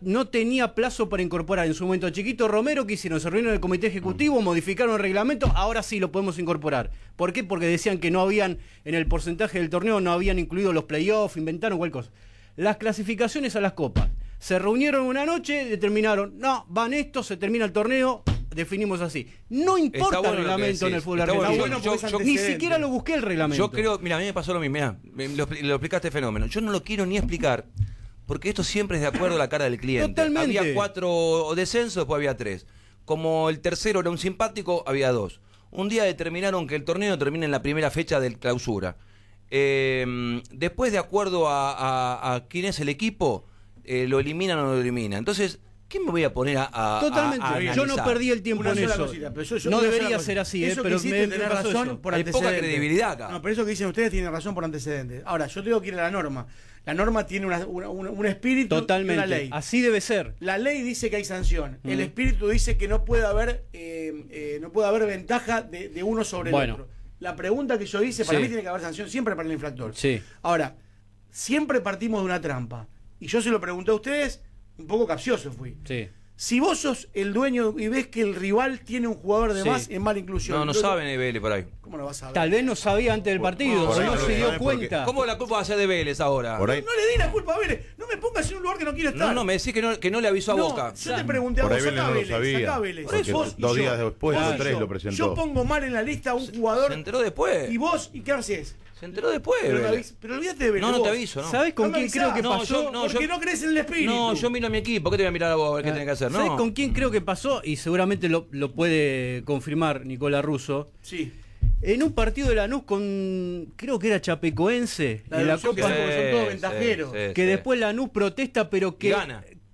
tenía plazo para incorporar. En su momento, Chiquito Romero, que hicieron? Se reunieron en el comité ejecutivo, modificaron el reglamento, ahora sí lo podemos incorporar. ¿Por qué? Porque decían que no habían, en el porcentaje del torneo, no habían incluido los playoffs, inventaron cualquier cosa. Las clasificaciones a las copas. Se reunieron una noche, determinaron, no, van estos, se termina el torneo, definimos así. No importa bueno el lo que reglamento en el decís, fútbol está argentino. bueno, porque es Ni antecedente. siquiera lo busqué el reglamento. Yo creo, mira, a mí me pasó lo mismo, mirá, lo explicaste fenómeno. Yo no lo quiero ni explicar, porque esto siempre es de acuerdo a la cara del cliente. Totalmente. Había 4 descensos, después había 3. Como el tercero era un simpático, había 2. Un día determinaron que el torneo termina en la primera fecha del clausura. Después, de acuerdo a quién es el equipo, lo eliminan o no lo eliminan. Entonces, ¿qué me voy a poner a Totalmente. a Yo no analizar? perdí el tiempo Una en sola eso. cosita, pero yo No una debería sola ser cosa. así, Eso que pero hiciste, me tenés pasó razón eso. por Hay poca antecedentes. credibilidad acá. No, pero eso que dicen ustedes tienen razón por antecedentes. Ahora, yo tengo que ir a la norma. La norma tiene un espíritu y Totalmente. una ley. Así debe ser. La ley dice que hay sanción. El espíritu dice que no puede haber ventaja de uno sobre el Bueno. otro. La pregunta que yo hice, para Sí. mí tiene que haber sanción siempre para el infractor. Sí. Ahora, siempre partimos de una trampa. Y yo se lo pregunté a ustedes, un poco capcioso fui. Sí. Si vos sos el dueño y ves que el rival tiene un jugador de Sí. más, es mala inclusión. No Entonces, saben Vélez por ahí. ¿Cómo lo vas a ver? Tal vez no sabía antes del partido, por o ahí no no se lo dio sabe porque- cuenta. ¿Cómo la culpa va a ser de Vélez ahora? Por ahí, No le di la culpa a Vélez. No me pongas en un lugar que no quiero estar. No, me decís que no le avisó a No, Boca. yo te pregunté a por vos, ahí Vélez sacá no lo Vélez, sabía. sacá Vélez. Porque Vos y 2 yo. días después, Vos o y 3 yo. lo presentó. Yo pongo mal en la lista a un jugador Se enteró después. y vos, ¿y qué haces? Se enteró después. Pero, Vélez. pero olvídate de Vélez. No te vos. aviso, ¿no? ¿Sabes con No me quién creo avisás. que No, pasó? yo- Porque no crees en el espíritu. No, yo miro a mi equipo. ¿Qué te voy a mirar a vos a ver qué tenés que hacer? ¿Sabes No. con quién creo que pasó? Y seguramente lo puede confirmar Nicolás Russo. Sí. En un partido de Lanús con, creo que era Chapecoense, La en la deducción Copa, que son todos ventajeros. que después Lanús protesta, pero que Y gana.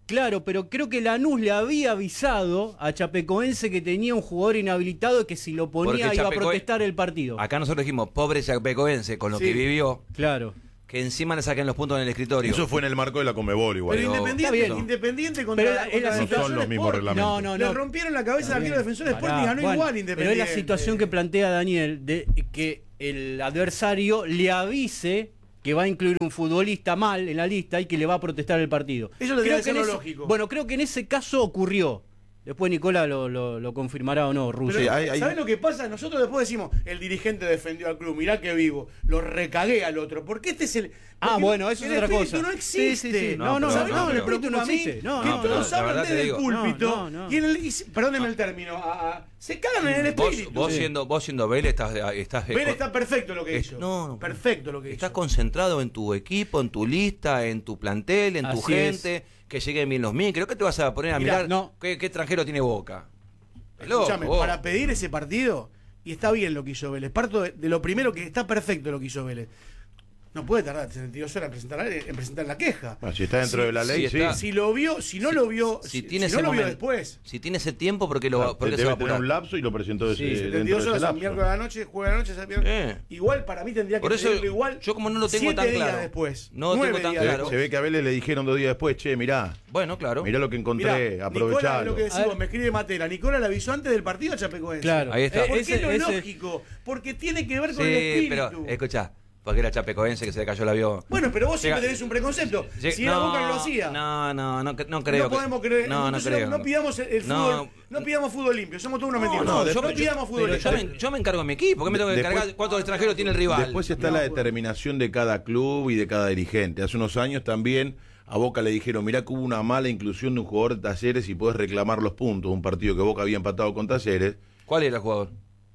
Claro, pero creo que Lanús le había avisado a Chapecoense que tenía un jugador inhabilitado y que si lo ponía Porque iba a Chapecoe- protestar el partido. Acá nosotros dijimos, pobre Chapecoense, con lo Sí. que vivió, Claro. que encima le saquen los puntos en el escritorio. Eso fue en el marco de la Conmebol igual. Pero Pero- Independiente, está bien. Independiente contra, Pero es la No situación son los mismos Sport. reglamentos. No, Le no. rompieron la cabeza al arquero defensor de Sport y Pará, ganó Juan, igual pero Independiente. es la situación que plantea Daniel, de que el adversario le avise que va a incluir un futbolista mal en la lista y que le va a protestar el partido. Eso tendría que ser en lo ese- lógico. Bueno, creo que en ese caso ocurrió. Después Nicola lo confirmará o no, Russo. Pero, Sí, hay- ¿sabés lo que pasa? Nosotros después decimos, el dirigente defendió al club, mirá que vivo, lo recagué al otro. Porque este es el. Ah, porque bueno, eso es el otra espíritu cosa. no existe. Sí, sí, sí. No, No, pero- no, no, el pero- espíritu no A mí, existe. No, que no, pero todos la hablan verdad te desde el digo- púlpito. No, no. Y en el, perdóneme el término. Se cagan en el espíritu. Vos siendo Vélez estás Vélez está perfecto lo que Es- hizo. no, perfecto lo que estás hizo. concentrado en tu equipo, en tu lista, en tu plantel, en tu Así gente, que lleguen bien los mil. Creo que te vas a poner a Mirá, mirar no. qué extranjero tiene Boca. Loco, Escuchame, vos. para pedir ese partido, y está bien lo que hizo Vélez, parto de lo primero que está perfecto lo que hizo Vélez. No puede tardar 72 horas en presentar la queja. Bueno, si está dentro de la ley, sí sí. está. Si lo vio, si no lo vio, Si si tiene no ese lo vio momento, después. si tiene ese tiempo, porque lo porque se va Debe a tener apurar. un lapso y lo presentó Sí, dentro de 72 ese horas, lapso. miércoles a la noche, jueves a la noche, ese viernes. Igual para mí tendría que Por eso pedirlo igual. yo como no lo tengo 7 tan días claro. después. No lo 9 tengo tan días claro. después. Se ve que a Vélez le dijeron 2 días después, che, mirá, Bueno, claro. mirá lo que encontré, Mirá, Nicola, es aprovechalo. lo que A decimos, ver. me escribe Matera. Nicola le avisó antes del partido a Chapecoense. Claro. Ahí está. ¿Por Ese- qué es lo ese- lógico? Porque tiene que ver con el Sí, espíritu. pero escuchá, porque era Chapecoense que se le cayó el avión. Bueno, pero vos siempre Llega- tenés un preconcepto. Llega- Si era Boca no lo hacía. No creo. No que- podemos creer. No, no Entonces creo. no pidamos el fútbol. No pidamos fútbol limpio. Somos todos unos mentirosos. no, No pidamos fútbol Pero limpio. yo me encargo de mi equipo. ¿Por qué me tengo que Después- encargar cuántos extranjeros tiene el rival? Después está la determinación de cada club y de cada dirigente. Hace unos años también a Boca le dijeron, mirá que hubo una mala inclusión de un jugador de Talleres y podés reclamar los puntos. Un partido que Boca había empatado con Talleres. ¿Cuál era el jugador?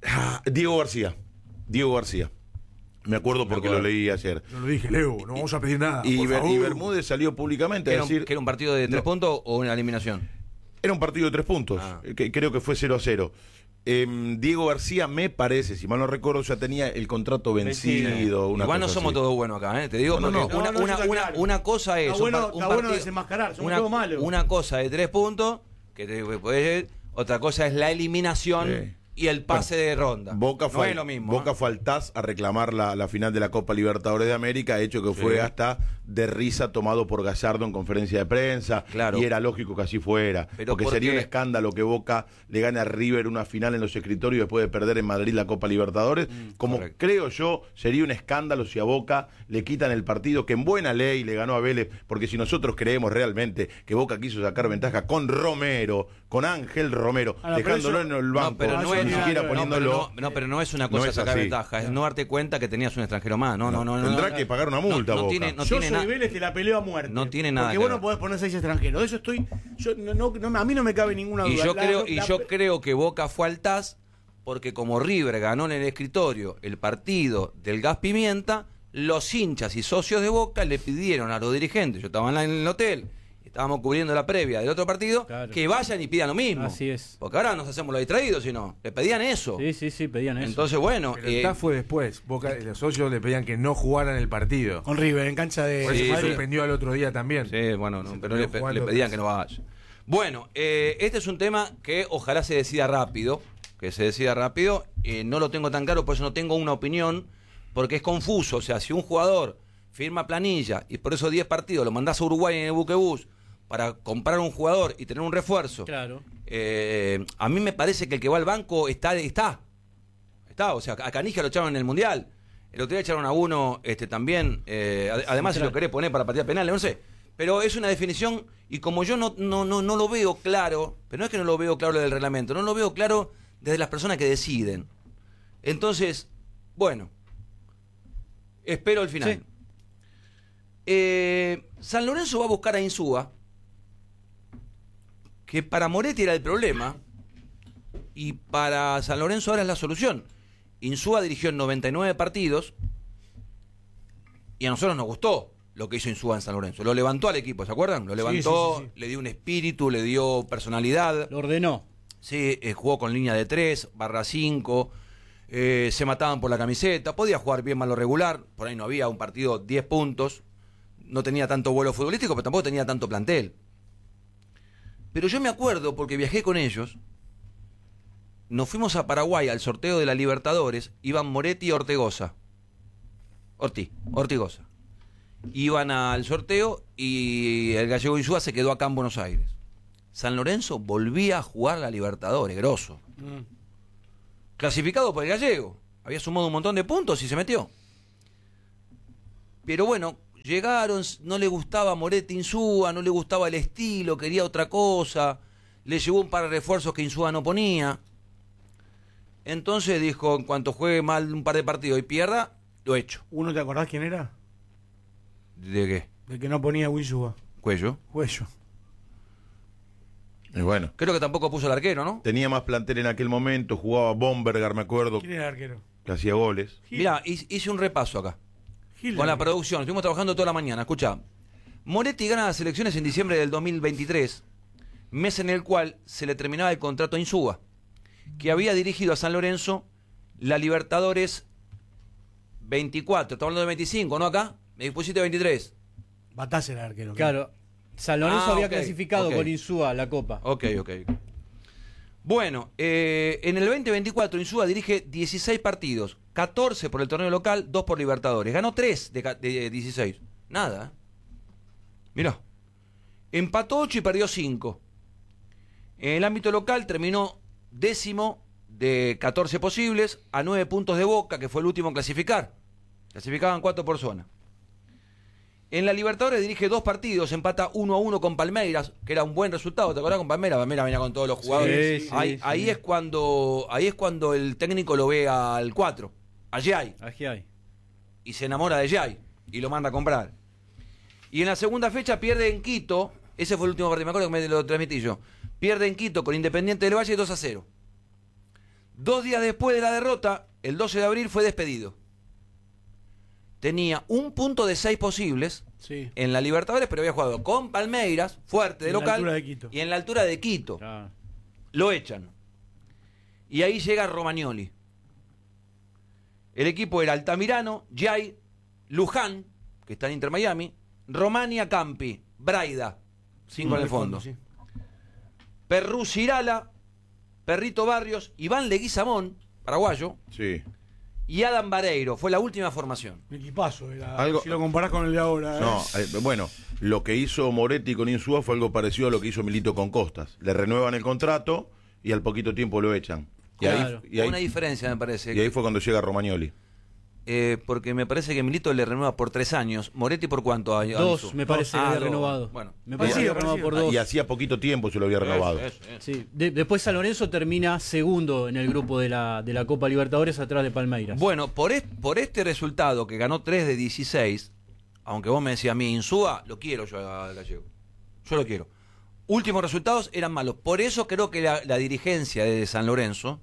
Diego García. Me acuerdo porque lo leí ayer. Yo lo dije, Leo, no vamos a pedir nada. Y, por favor. y Bermúdez salió públicamente a decir... Que era un partido de 3 No. puntos o una eliminación? Era un partido de 3 puntos, Ah. que creo que fue 0-0. Diego García, me parece, si mal no recuerdo, ya tenía el contrato vencido. Una Igual no cosa somos así. todos buenos acá, ¿eh? Te digo, No, porque no, no. No, eso está claro. una cosa es... Está bueno- un está bueno partido- desenmascarar, somos todos malos. Una cosa de 3 puntos, que te puede otra cosa es la eliminación Sí. y el pase de ronda. Boca no fue, es lo mismo. Boca ¿eh? fue al TAS a reclamar la final de la Copa Libertadores de América, hecho que fue Sí. hasta de risa tomado por Gallardo en conferencia de prensa. Claro. Y era lógico que así fuera. Pero porque sería porque- un escándalo que Boca le gane a River una final en los escritorios después de perder en Madrid la Copa Libertadores. Como correcto. creo yo, sería un escándalo si a Boca le quitan el partido que en buena ley le ganó a Vélez. Porque si nosotros creemos realmente que Boca quiso sacar ventaja con Romero, con Ángel Romero, Ah, no, pero dejándolo eso- en el banco, No, pero no ni es, siquiera no, poniéndolo. pero no es una No cosa es sacar así. ventaja, es no darte cuenta que tenías un extranjero más. No. Tendrá que pagar una multa, no Boca. tiene, no Yo tiene soy nada. Vélez, te la peleo a muerte. No tiene nada Porque que vos ver. no podés poner 6 extranjeros. De eso estoy. A mí no me cabe ninguna duda. Y yo La- creo que Boca fue al TAS porque como River ganó en el escritorio el partido del Gas Pimienta, los hinchas y socios de Boca le pidieron a los dirigentes, yo estaba en el hotel, estábamos cubriendo la previa del otro partido, Claro. que vayan y pidan lo mismo. Así es. Porque ahora nos hacemos los distraídos, sino le pedían eso. Sí, pedían eso. Entonces, bueno, Pero el TAS fue después. Boca, los socios le pedían que no jugaran el partido. Con River, en cancha de. Por eso Sí, se sí. suspendió al otro día también. sí, bueno, no, Se pero terminó jugando le pedían tres. que no vaya. Bueno, este es un tema que ojalá se decida rápido, no lo tengo tan claro, por eso no tengo una opinión, porque es confuso, o sea, si un jugador firma planilla y por esos 10 partidos lo mandás a Uruguay en el buquebús para comprar un jugador y tener un refuerzo, Claro. a mí me parece que el que va al banco está, o sea, a Canija lo echaron en el Mundial, el otro día echaron a uno además si Central. lo querés poner para partida penal, no sé, pero es una definición y como yo no lo veo claro, pero no es que no lo veo claro del reglamento, no lo veo claro desde las personas que deciden. Entonces, bueno, espero el final. San Lorenzo va a buscar a Insúa, que para Moretti era el problema, y para San Lorenzo ahora es la solución. Insúa dirigió en 99 partidos, y a nosotros nos gustó lo que hizo Insúa en San Lorenzo. Lo levantó al equipo, ¿se acuerdan? Lo levantó, sí. le dio un espíritu, le dio personalidad. Lo ordenó. Sí, jugó con línea de 3, /5, se mataban por la camiseta, podía jugar bien malo regular, por ahí no había un partido 10 puntos, no tenía tanto vuelo futbolístico, pero tampoco tenía tanto plantel. Pero yo me acuerdo, porque viajé con ellos, nos fuimos a Paraguay al sorteo de la Libertadores, iban Moretti y Ortigosa. Ortigosa. Iban al sorteo y el gallego Insúa se quedó acá en Buenos Aires. San Lorenzo volvía a jugar la Libertadores, grosso. Clasificado por el gallego. Había sumado un montón de puntos y se metió. Pero bueno, llegaron, no le gustaba Moretti Insúa, no le gustaba el estilo, quería otra cosa. Le llevó un par de refuerzos que Insúa no ponía. Entonces dijo, en cuanto juegue mal un par de partidos y pierda, lo echo. ¿Uno te acordás quién era? ¿De qué? De que no ponía Winsúa. Cuello. Cuello. Y bueno, Creo que tampoco puso el arquero, ¿no? tenía más plantel en aquel momento, jugaba Bomberger, me acuerdo, ¿Quién era el arquero? que hacía goles. Mirá, hice un repaso acá. Gil. Con la producción, estuvimos trabajando toda la mañana. Escuchá, Moretti gana las elecciones en diciembre del 2023, mes en el cual se le terminaba el contrato a Insúa, que había dirigido a San Lorenzo la Libertadores 24. Estamos hablando de 25, ¿no acá? Me pusiste 23. Batás era el arquero. Claro, San Lorenzo había ok, clasificado ok. con Insúa la Copa. Ok. Bueno, en el 2024 Insúa dirige 16 partidos, 14 por el torneo local, 2 por Libertadores. Ganó 3 de 16. Nada. Mirá. Empató 8 y perdió 5. En el ámbito local terminó 10º de 14 posibles, a 9 puntos de Boca, que fue el último en clasificar. Clasificaban 4 por zona. En la Libertadores dirige 2 partidos, empata 1-1 con Palmeiras, que era un buen resultado. ¿Te acordás con Palmeiras? Palmeiras venía con todos los jugadores. Sí, Ahí es cuando el técnico lo ve al 4, a Jai, Aquí hay. y se enamora de Jai y lo manda a comprar. Y en la segunda fecha pierde en Quito, ese fue el último partido, me acuerdo que me lo transmití yo. Pierde en Quito con Independiente del Valle 2-0. 2 días después de la derrota, el 12 de abril fue despedido. Tenía un punto de 6 posibles Sí. en la Libertadores, pero había jugado con Palmeiras, fuerte de En la local, altura de Quito. y en la altura de Quito. Claro. Lo echan. Y ahí llega Romagnoli. El equipo era Altamirano, Jai, Luján, que está en Inter Miami, Romania Campi, Braida, 5 en el fondo. Sí. Perrú Cirala, Perrito Barrios, Iván Leguizamón, paraguayo, Sí. y Adam Vareiro. Fue la última formación. Un equipazo era. Algo- Si lo comparás con el de ahora. No, bueno, lo que hizo Moretti con Insúa fue algo parecido a lo que hizo Milito con Costas. Le renuevan el contrato y al poquito tiempo lo echan. Y Claro. Una diferencia, me parece. y ahí fue cuando llega Romagnoli. Porque me parece que Milito le renueva por 3 años. Moretti, ¿por cuánto? 2, me parece que había 2. renovado. Bueno. Me parece que había renovado por 2. Y hacía poquito tiempo se lo había renovado. Sí. Después San Lorenzo termina segundo en el grupo de la Copa Libertadores atrás de Palmeiras. Bueno, por este resultado que ganó 3 de 16, aunque vos me decías a mí, Insúa, lo quiero yo al gallego. Yo lo quiero. Últimos resultados eran malos. Por eso creo que la dirigencia de San Lorenzo,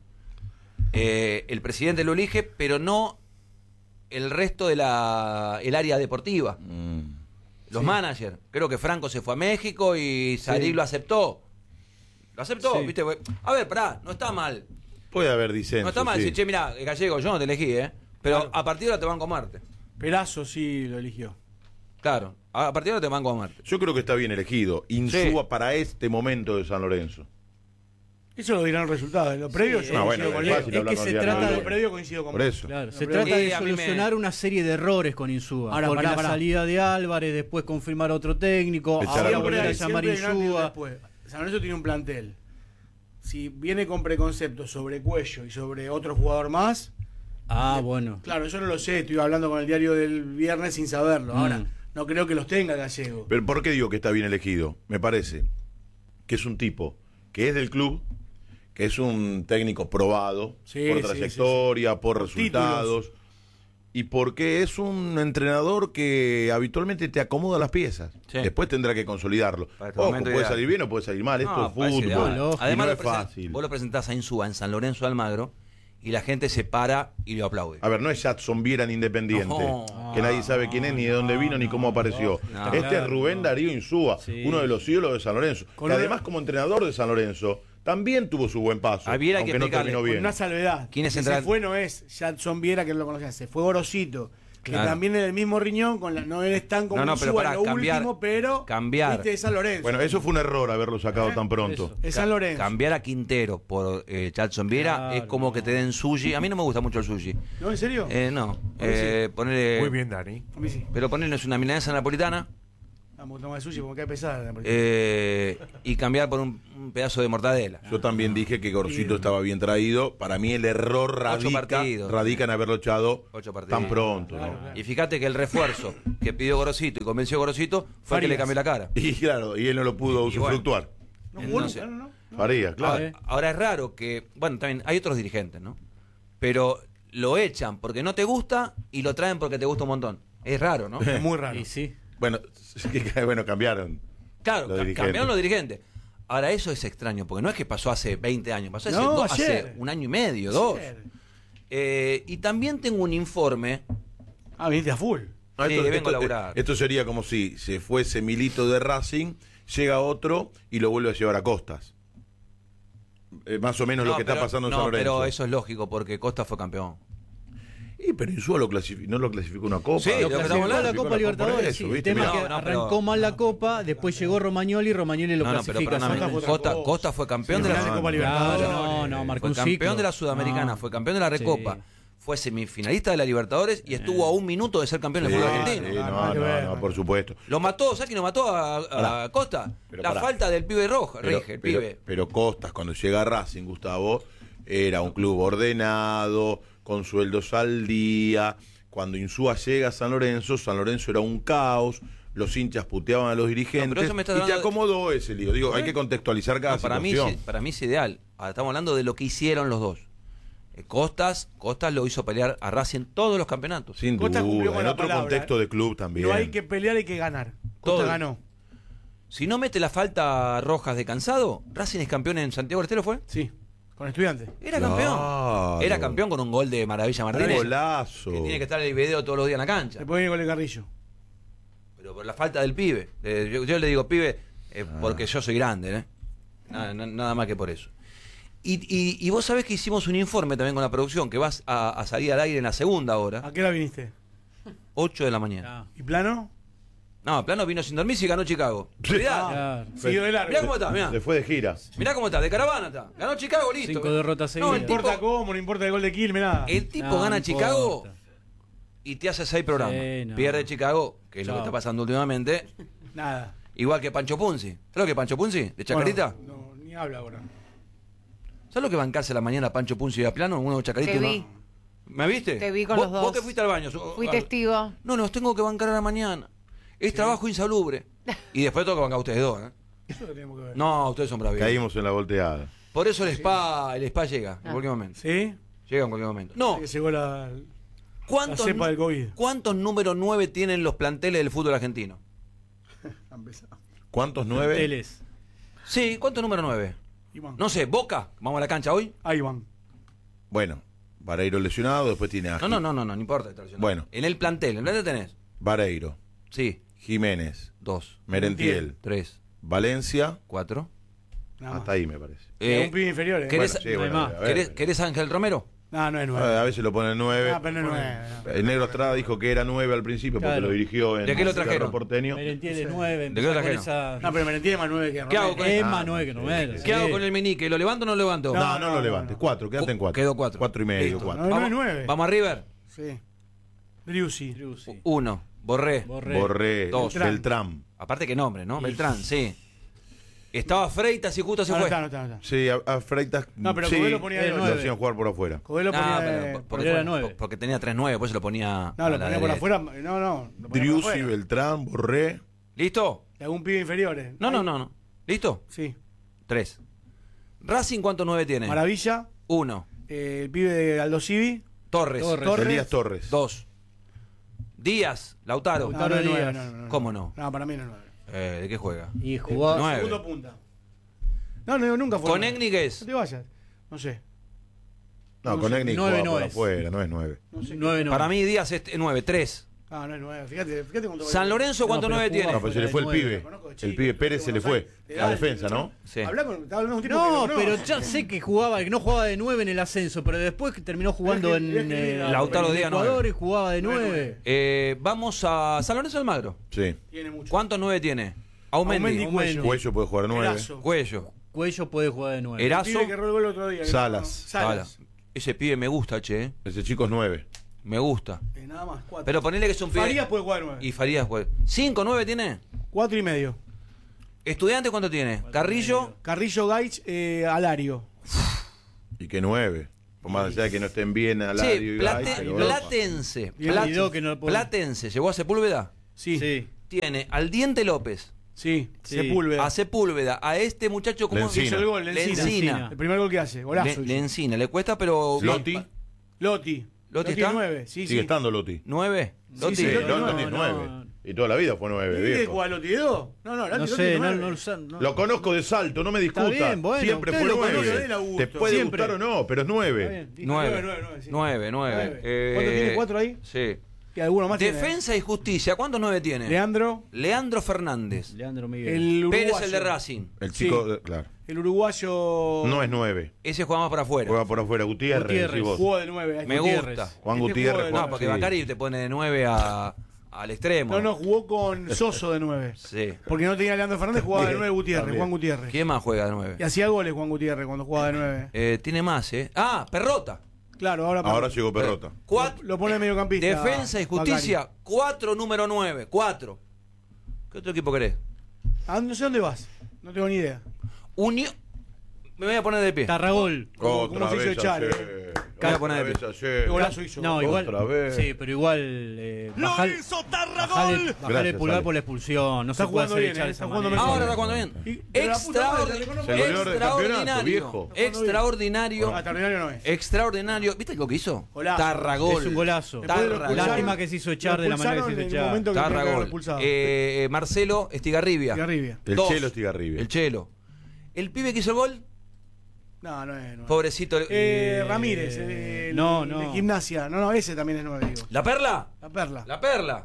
el presidente lo elige, pero no el resto de el área deportiva. Los managers. Creo que Franco se fue a México y Sarí lo aceptó. Lo aceptó, Sí. ¿viste? A ver, pará, no está mal. Puede haber disenso. No está mal sí. decir, che, mirá, gallego, yo no te elegí, pero Claro. a partir de ahora te banco a Marte. Perazo sí lo eligió. Claro, a partir de ahora te banco a Marte. Yo creo que está bien elegido. Insúa para este momento de San Lorenzo. Eso lo dirán los resultados. En lo previo yo No, coincido bueno, con es Leo. fácil Es hablar que con se Diana trata En de- lo López. previo coincido con Por eso. Claro, se Pero trata de a mí me- solucionar una serie de errores con Insúa. Ahora, porque pará, la pará. salida de Álvarez, después confirmar a otro técnico, Echar a ahora Álvarez. volver a Siempre llamar Siempre hay un antes y un Insúa. después. San Lorenzo tiene un plantel. Si viene con preconceptos sobre Cuello y sobre otro jugador más, Bueno. claro, yo no lo sé, estoy hablando con el diario del viernes sin saberlo. Ahora, no creo que los tenga Gallego. Pero ¿por qué digo que está bien elegido? Me parece que es un tipo que es del club, que es un técnico probado Sí, por sí, trayectoria, por Por resultados, y porque es un entrenador que habitualmente te acomoda las piezas. Sí. Después tendrá que consolidarlo. Para este Ojo, momento puede ideal. salir bien o puede salir mal. Esto No, es parece fútbol. ideal. lógico. Además, y no lo es fácil. vos lo presentás a Insúa en San Lorenzo de Almagro y la gente se para y lo aplaude. A ver, no es Jadson Viera en Independiente, No. que nadie sabe quién es, ni de dónde vino, ni cómo apareció. no. Este es Rubén Darío Insúa, Sí. uno de los ídolos de San Lorenzo. Con Que una- además, como entrenador de San Lorenzo, también tuvo su buen paso, Viera hay que aunque no explicarle, terminó Con bien. una salvedad. ¿Quién es Que central? se fue no es Jadson Viera, que no lo conocía, se fue Gorosito. Que Claro. también es del mismo riñón, no eres tan como No, pero Insúa pará, en lo cambiar- último, pero cambiar. viste, es San Lorenzo. Bueno, eso fue un error haberlo sacado tan pronto. Eso. es San Lorenzo. Cambiar a Quintero por Charlson Viera Claro, es como que te den sushi. A mí no me gusta mucho el sushi. ¿No, en serio? No. Ponerle, Muy bien, Dani. A mí sí. Pero ponerles una milanesa napolitana Vamos a tomar sushi porque cae pesada. y cambiar por un pedazo de mortadela. Yo también dije que Gorosito estaba bien traído. Para mí el error partidos. radica en haberlo echado 8 partidos. tan pronto. Claro, ¿no? claro. Y fíjate que el refuerzo que pidió Gorosito y convenció a Gorosito fue el que le Farías. cambió la cara. Y claro, y él no lo pudo Y bueno. usufructuar. No jugó Entonces- nunca, no. Faría, claro. Ahora es raro que, bueno, también hay otros dirigentes, ¿no? Pero lo echan porque no te gusta y lo traen porque te gusta un montón. Es raro, ¿no? Es muy raro. Y sí. Bueno, bueno, cambiaron. Claro, Los dirigentes. cambiaron los dirigentes. Ahora eso es extraño, porque no es que pasó hace 20 años, pasó hace, No, hace ayer. un año y medio, 2. Ayer. Y también tengo un informe. Ah, viniste a full. No, Sí, vengo a laburar. esto sería como si se fuese Milito de Racing, llega otro y lo vuelve a llevar a Costas. Más o menos lo que está pasando en San Lorenzo. Pero eso es lógico, porque Costa fue campeón. Pero Insúa no lo clasificó una Copa. Sí, lo que estamos hablando. la Copa Libertadores. Sí. El tema es que No, arrancó pero- mal la Copa, después llegó Romagnoli y Romagnoli lo No, pero clasifica. perdóname, Costa fue otra Costa, cosa. Costa fue campeón Sí, de la final de Copa Claro, Libertadores. no, marcó fue un campeón ciclo. de la Sudamericana, No. fue campeón de la Recopa, Sí. fue semifinalista de la Libertadores y estuvo a un minuto de ser campeón del Sí, fútbol sí, argentino. Nada que ver. no, por supuesto. Lo mató, ¿sabes quién lo mató a Costa? Pero La pará. falta del pibe rojo, Rige, el pibe. Pero Costas, cuando llega a Racing, Gustavo, era un club ordenado, con sueldos al día. Cuando Insúa llega a San Lorenzo era un caos. Los hinchas puteaban a los dirigentes. No, pero eso me estás y te hablando de- acomodó ese lío. Digo, hay que contextualizar cada No, para mí situación. es ideal. Ahora estamos hablando de lo que hicieron los dos. Costas lo hizo pelear a Racing todos los campeonatos. Sin Costa cumplió duda. con En la otro palabra, contexto de club también. No hay que pelear, hay que ganar. Costa Todo. ganó. Si no mete la falta rojas de Cansado, Racing es campeón en Santiago del Estero, ¿fue? Sí, con estudiantes. Era Claro. campeón. Era campeón con un gol de Maravilla Martínez. Golazo. Que tiene que estar en el video todos los días en la cancha. Después viene con el Carrillo. Pero por la falta del pibe. Yo le digo pibe porque yo soy grande, ¿eh? Nada más que por eso. Y vos sabés que hicimos un informe también con la producción, que vas a salir al aire en la segunda hora, ¿A qué hora viniste? 8 de la mañana. Ah, ¿Y plano? No, Plano vino sin dormir y ganó Chicago. Olvidate. claro. Siguió de largo. Mirá cómo está, mirá. Se fue de gira. Mirá cómo está, de caravana está. Ganó Chicago, listo. 5 derrotas No, No seguidas. importa tipo- cómo, no importa el gol de Quilmes, nada. El tipo No, gana no Chicago importa. y te hace 6 programas. Sí, no. Pierde Chicago, que es lo que Chao. está pasando últimamente. Nada. Igual que Pancho Punzi. ¿Sabes lo que es Pancho Punzi? ¿De Chacarita? Bueno, no, ni habla ahora. ¿Sabes lo que bancarse a la mañana Pancho Punzi y a Plano? Uno de Chacarita Te y uno- vi. ¿Me viste? Te vi con ¿Vos, los dos. Vos que fuiste al baño. Fui testigo. No, los tengo que bancar a la mañana. Es trabajo insalubre. Y después tengo que bancar a ustedes dos, ¿eh? Eso lo tenemos que ver. No, ustedes son bravíos. Caímos en la volteada. Por eso el spa llega en cualquier momento. ¿Sí? Llega en cualquier momento. No, Que llegó la ¿cuántos, cepa del COVID. ¿cuántos números 9 tienen los planteles del fútbol argentino? ¿Cuántos? 9. Teles. Sí, ¿cuántos números 9? Iván. No sé, Boca, vamos a la cancha hoy. Ah, Iván. Bueno, Vareiro lesionado, después tiene a No importa. está lesionado. Bueno. En el plantel tenés. Vareiro, Sí, Jiménez, 2, Merentiel, 3, Valencia, 4. Nada más. hasta ahí me parece. Un pibe inferior, ¿eh? ¿querés- Bueno, sí, no hay bueno, más. a ver. ¿Querés Ángel Romero? No, no es nueve. A veces lo ponen 9. Ah, pero no es nueve. El negro Estrada dijo que era 9 al principio porque Claro. lo dirigió en ¿De qué lo Cerro trajeron? Porteño. Merentiel es 9. ¿De qué lo trajeron? No, pero Merentiel es más nueve que ¿Qué hago Romero. con Es Ah, más 9 que Romero. ¿Qué hago con el meñique? ¿Lo levanto o no lo levanto? No, no lo no, levantes. no. 4, quédate en 4. Quedó 4. 4 y medio, Listo. 4. No, Vamos, es nueve. vamos a River. Sí. Driussi. 1. Borré. Borré, Dos. Beltrán. Aparte que nombre, ¿no? Beltrán, sí. Estaba Freitas y justo se No, no fue. está, no está, no está. Sí, a Freitas. No, pero sí, Cubelo ponía de lo nueve. hacían jugar por afuera. Cogelo No, ponía pero de- porque, Pero era 9. porque tenía 3-9, pues se lo ponía. No, lo a la ponía por derecha. afuera. No, no. lo ponía por Driussi, afuera. Beltrán, Borré. ¿Listo? De algún pibe inferior. No. ¿Listo? Sí. 3. Racing, ¿cuántos 9 tiene? Maravilla. 1. El pibe de Aldo Civi. Torres. Torres. Elías Torres. 2. Díaz, Lautaro. Lautaro no es nueve, Díaz. no. ¿Cómo no? No, para mí no es nueve. ¿De qué juega? Y jugaba. 9. Segundo punta. No, nunca fue. Con nueve. Égniguez. No te vayas. No sé. No, No con sé, Egni 9 juega no por es. afuera, no es 9. No sé. 9 no. Para mí Díaz es 9. 3. Ah, no es 9. Fíjate cuánto. San Lorenzo, ¿cuánto No, pero 9 tiene? No, pero se le fue el Nueve. pibe. Conozco de chico, El pibe Pérez se le fue. te La da defensa, ¿no? Sí. Estaba hablando de un tipo No, que pero ya sé que jugaba, que no jugaba de 9 en el ascenso, pero después que terminó jugando en Lautaro Díaz, Ecuador 9. y jugaba de 9. Vamos a San Lorenzo Almagro. Sí. Tiene mucho. ¿Cuántos 9 tiene? Aumendi Aumendi. y Cuello. Cuello puede jugar 9. Erazo. Cuello. Cuello puede jugar de 9. Erazo. Pibe que robó el gol el otro día. Salas. Salas. Ese pibe me gusta, che. Ese chico es 9. Me gusta. Nada más, 4. Pero ponele que es un pibe. Farías puede jugar 9. Y Farías juega. ¿5, 9 tiene? 4 y medio. ¿Estudiante cuánto tiene? Carrillo. Carrillo, Gaich, Alario. Y que 9. Por más allá de que no estén bien al Sí, Platense. Y olvidó que no lo puede- Platense. ¿Llegó a Sepúlveda? Sí. Sí. Tiene al Diente López. Sí. Sí. Sepúlveda. A Sepúlveda. A este muchacho como Lencina. Hizo el gol, Lencina. Lencina. El primer gol que hace. Golazo. hizo. Lencina. Le cuesta, pero. Lotti. Loti. ¿Loti es está? 9. Sí, Sigue sí. estando Lotti. 9. Sí, sí, Lotti Lotti es no, 9. no. Y toda la vida fue 9, ¿Y qué viejo. juega Loti de 2? No, No Loti sé, es no, 9. no. Lo conozco de Salto, no me discuta. bien, bueno, Siempre usted fue lo conoce, 9. él, Augusto. Te puede Siempre. gustar o no, pero es Está 9. bien. 9. 9, sí. 9. ¿Cuánto tiene? 4 ahí? Sí. Y alguno más tiene. Defensa y Justicia. ¿Cuántos 9 tiene? Leandro. Leandro Fernández. Leandro Miguel. El uruguayo. Pérez, el de Racing. El chico, Sí. claro. El uruguayo. No es 9. Ese juega más para afuera. Juega por afuera. Gutiérrez. Gutiérrez. decís vos. Jugó de 9. Me Gutiérrez. gusta. Juan Este Gutiérrez. juego de- juega- No, porque sí. Bacari te pone de 9 al extremo. No, jugó con Soso de 9. Sí. Porque no tenía Leandro Fernández, jugaba de 9 Gutiérrez, También. Juan Gutiérrez. ¿Quién más juega de Y 9? hacía goles Juan Gutiérrez cuando jugaba de 9. Tiene más, ¿eh? Ah, Perrota. Claro, ahora Llegó Perrota. Lo pone de mediocampista. Defensa y Justicia. 4, número 9. 4. ¿Qué otro equipo querés? Bacari. No sé dónde vas. No tengo ni idea. Unión. Me voy a poner de pie. Tarragol. ¿Cómo Otra se hizo vez echar, ayer. Voy a Otra poner de vez pie. ayer. Qué golazo hizo. No, igual. Otra vez. Sí, pero igual. Bajale el pulgar Ale. por la expulsión. No Está se puede jugando hacer bien, echar de está esa jugando manera. Ahora está jugando bien. Y- pero la puta madre, te reconozco. Se goleó de campeonato, Extraordinario. viejo. Extraordinario. Extraordinario no es. Extraordinario. ¿Viste lo que hizo? Golazo. Tarragol. Es un golazo. Después de lo Tarragol. expulsaron, Lástima que se hizo echar lo de la manera que se hizo expulsaron en el echar. momento que tenía que haber Tarragol. expulsado. Marcelo Estigarribia. Estigarribia. El 2. Chelo Estigarribia. El Chelo. El pibe que hizo el gol. No, no es. Pobrecito. Ramírez. No. De Gimnasia. No, ese también es 9, digo. ¿La Perla? La Perla. La Perla.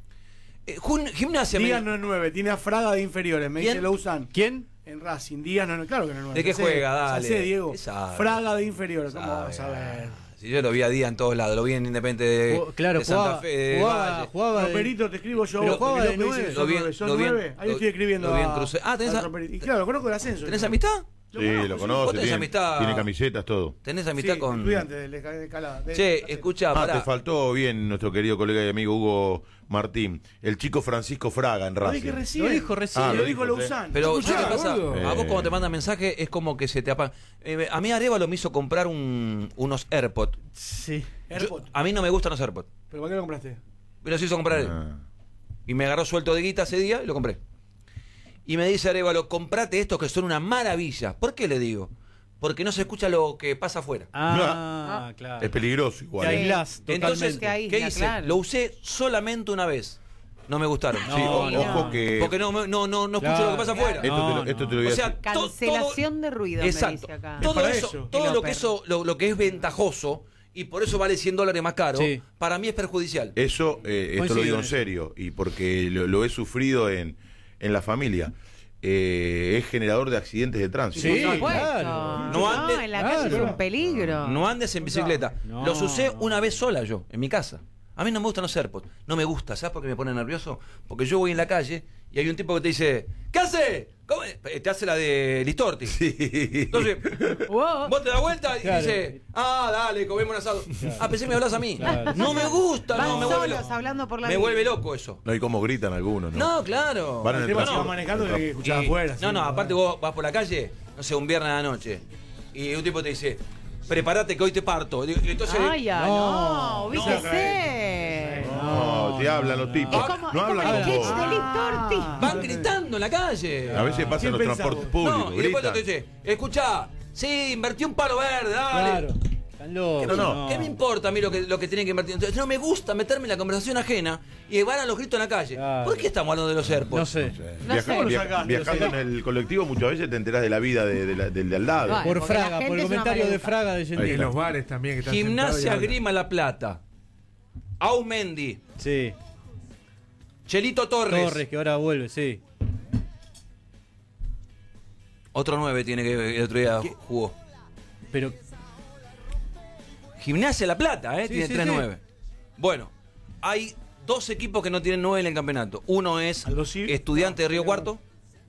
Gimnasia. Díaz no es 9, tiene a Fraga de inferiores. Me ¿Quién? dice lo usan. ¿Quién? En Racing. Díaz no es, claro que no es 9. ¿De qué juega? Dale. Diego. ¿Qué sabe? Fraga de inferiores. ¿Cómo Sabe, vas a ver? Si yo lo vi a Día en todos lados, lo vi en Independiente de, Claro, de Santa jugaba, Fe, de jugaba, Valle. jugaba de- Roperito, te escribo yo. Pero jugaba porque de López dice nueve. que Lo son vi- 9. ¿Son lo vi en- 9? Ahí lo- estoy escribiendo. lo vi en a- Cruce- Ah, tenés a a- Roperito. Y claro, lo conozco del ascenso. ¿Tenés yo. amistad? Sí, lo ¿Vos conoce. tenés Tiene, amistad? tiene camisetas, todo. ¿Tenés amistad Sí, con...? estudiante de escalada. Che, escuchá, Ah, pará. te faltó bien nuestro querido colega y amigo Hugo Martín. El chico Francisco Fraga en Lo Racing. dije recién. Lo dijo recién. Ah, Lo lo dijo dijo, Lausanne. Pero Escuchá, ¿sabes qué pasa? gordo. A vos cuando te mandan mensaje es como que se te apaga. A mí Arevalo me hizo comprar unos AirPods. Sí. AirPod. A mí no me gustan los AirPods. ¿Pero para qué lo compraste? Me los hizo comprar él. Ah. Y me agarró suelto de guita ese día y lo compré. Y me dice Arevalo, comprate estos que son una maravilla. ¿Por qué le digo? Porque no se escucha lo que pasa afuera. Claro. Es peligroso Te igual. aislás Entonces, totalmente. Te aísla, ¿qué hice? claro. Lo usé solamente una vez. No me gustaron. Sí, No, no. ojo que. Porque no escucho Claro. lo que pasa afuera. Esto te lo voy a O sea, decir. Cancelación de ruido, me Exacto. dice acá. Todo para eso, eso. todo Y lo lo que eso, lo que es ventajoso y por eso vale $100 más caro, Sí. para mí es perjudicial. Eso, esto Coincido lo digo en en eso. serio, y porque lo he sufrido en la familia. Es generador de accidentes de tránsito. Sí, Por supuesto. claro. No andes- en la calle es claro. un peligro. No andes en bicicleta. No. Los usé una vez sola yo, en mi casa. A mí no me gustan los AirPods. No me gusta, ¿sabes por qué me pone nervioso? Porque yo voy en la calle y hay un tipo que te dice, ¿qué hace? ¿Cómo? Te hace la de Listorti. Entonces, Wow. vos te das vuelta y Claro. dices, pensé que me hablas a mí. Claro. No me gusta, Van no, me vuelve solos loco. hablando por la Me vida. vuelve loco eso. No, y cómo gritan algunos, ¿no? No, claro. Van en El el tema tráfico. se va manejando de que escuchaba afuera. No, sí. aparte vos vas por la calle, no sé, un viernes a la noche, y un tipo te dice, prepárate que hoy te parto. Y entonces, Ay, ya, no, ubíquese. No, te hablan los tipos. Es como, no es como hablan el con sketch vos. de Listorti. van gritando en la calle. A veces pasan ¿Quién los pensaba? transportes públicos. No, y después gritan. te dice, escuchá, sí, invertí un palo verde, dale. Claro. Están locos. No. ¿Qué me importa a mí lo que tienen que invertir? Entonces, no me gusta meterme en la conversación ajena y van a los gritos en la calle. Claro. ¿Por qué estamos hablando de los AirPods? No sé. No Viaja- sé. viajando en el colectivo muchas veces te enterás de la vida del de al lado. Bueno. Por porque la Fraga, gente por el es una comentario de maleducada. Fraga de Y en Gentile. los bares también que están sentados y Gimnasia hablan. Grima La Plata. Aumendi. Sí. Chelito Torres. Torres, que ahora vuelve, sí. Otro 9 tiene que el otro día jugó. Pero Gimnasia La Plata, Sí, tiene sí, 3 sí. 9. Bueno, hay 2 equipos que no tienen 9 en el campeonato. Uno es Aldo Civi. Estudiante de Río Cuarto.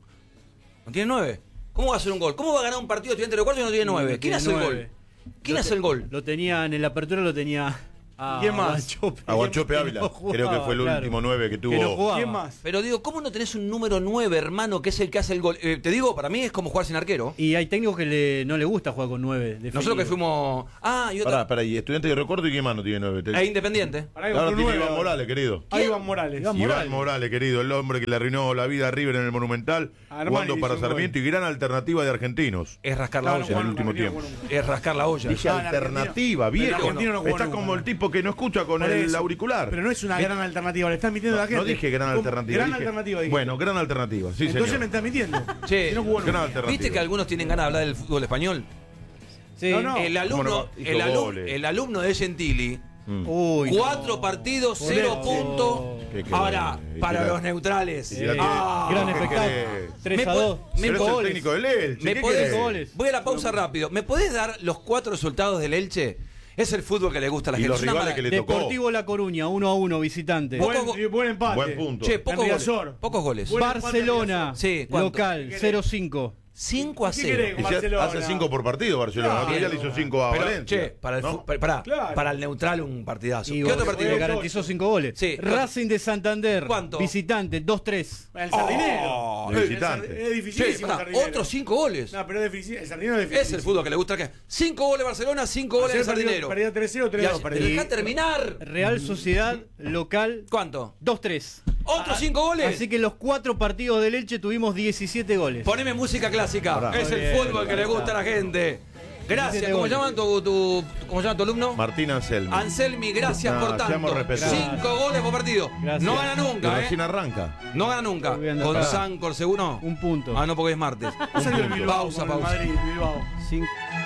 ¿No tiene 9? ¿Cómo va a hacer un gol? ¿Cómo va a ganar un partido Estudiante de Río Cuarto y no tiene 9? ¿Quién tiene hace el 9? gol? ¿Quién hace el gol? Lo tenían en la apertura, lo tenía a ¿Quién más? Guanchope. A Guanchope Que Ávila. no jugaba, Creo que fue el claro. último 9 que tuvo. Que no jugaba. ¿Quién más? Pero digo, ¿cómo no tenés un número 9, hermano, que es el que hace el gol? Te digo, para mí es como jugar sin arquero. Y hay técnicos que no le gusta jugar con 9. Nosotros que fuimos... y otra... Pará, y Estudiante de Recuerdo y qué más no tiene 9. Es Independiente. Pará, que Ahora compró tiene nueve Iván ahora. Morales, querido. Ah, Iván Morales. Iván Morales, querido, el hombre que le arruinó la vida a River en el Monumental, Armani jugando hizo para un gol. Sarmiento y gran alternativa de argentinos. Es rascar la No, no olla. en el jugó último nunca, tiempo. no jugó nunca. Es rascar la olla. Dije No, en alternativa, Argentina- viejo. en Argentina no jugó Estás nunca. como el tipo que no escucha con Por el eso. auricular. Pero no es una gran alternativa, le estás mintiendo a la gente. No dije gran ¿Cómo? alternativa. Gran dije- alternativa, dije. Bueno, gran alternativa, sí, Entonces señor. me estás mintiendo. Che, Si no jugó gran nunca. alternativa. ¿Viste que algunos tienen ganas de hablar del fútbol español? Sí. No, no. El ¿Cómo no? alumno, Hizo goles. el alumno de Gentili, Uy, 4 partidos, 0 no. puntos. ¿Qué querés? Ahora, Y para tirá. los neutrales. Y tirá- gran ¿qué espectáculo. querés? 3-2. Me Pero es el goles. técnico del Elche. ¿Me ¿qué podés- querés? goles? Voy a la pausa rápido. ¿Me podés dar los 4 resultados del Elche? Es el fútbol que le gusta a la Y gente. los Es una rivales mara- que le tocó. Deportivo La Coruña, 1-1, visitante. Poco go- Buen empate. Buen punto. Che, pocos En goles. Riazor. Pocos goles. Buen- Barcelona, Sí, ¿cuánto? local, 0-5. 5 a ¿Qué 0. querés? Y se Barcelona. hace 5 por partido Barcelona. Claro. Otro día le hizo 5 a Pero, Valencia. che, para el, ¿no? pará, Claro. el neutral un partidazo. Y ¿Qué otro le partido? garantizó 5 goles. Sí. Racing de Santander, ¿Cuánto? visitante, 2-3. El sardinero. De visitante. Es Che, dificilísimo pará, el sardinero. otros 5 goles. No, pero es difícil. El sardinero es Es difícil. el fútbol que le gusta. 5 goles Barcelona, 5 goles el Sardinero. Perdía 3-0, Y 3-2. ayer- perdió. Dejá terminar. Real Sociedad, local, ¿Cuánto? 2-3. ¿Otros 5 goles? Así que en los 4 partidos del Elche tuvimos 17 goles. Poneme música clásica. Pará. Es el Muy bien, fútbol que le gusta a la gente. Gracias. 17 ¿Cómo goles. llaman ¿cómo llama tu alumno? Martín Anselmi. Anselmi, gracias No, por tanto. seamos respetuosos. 5 goles por partido. Gracias. No gana Que nunca, recién ¿eh? arranca. No gana nunca. Muy bien, Con pará. Sancor seguro. Un punto. No, porque es martes. Salió el Bilbao Pausa, con el pausa. Madrid, Bilbao. 5.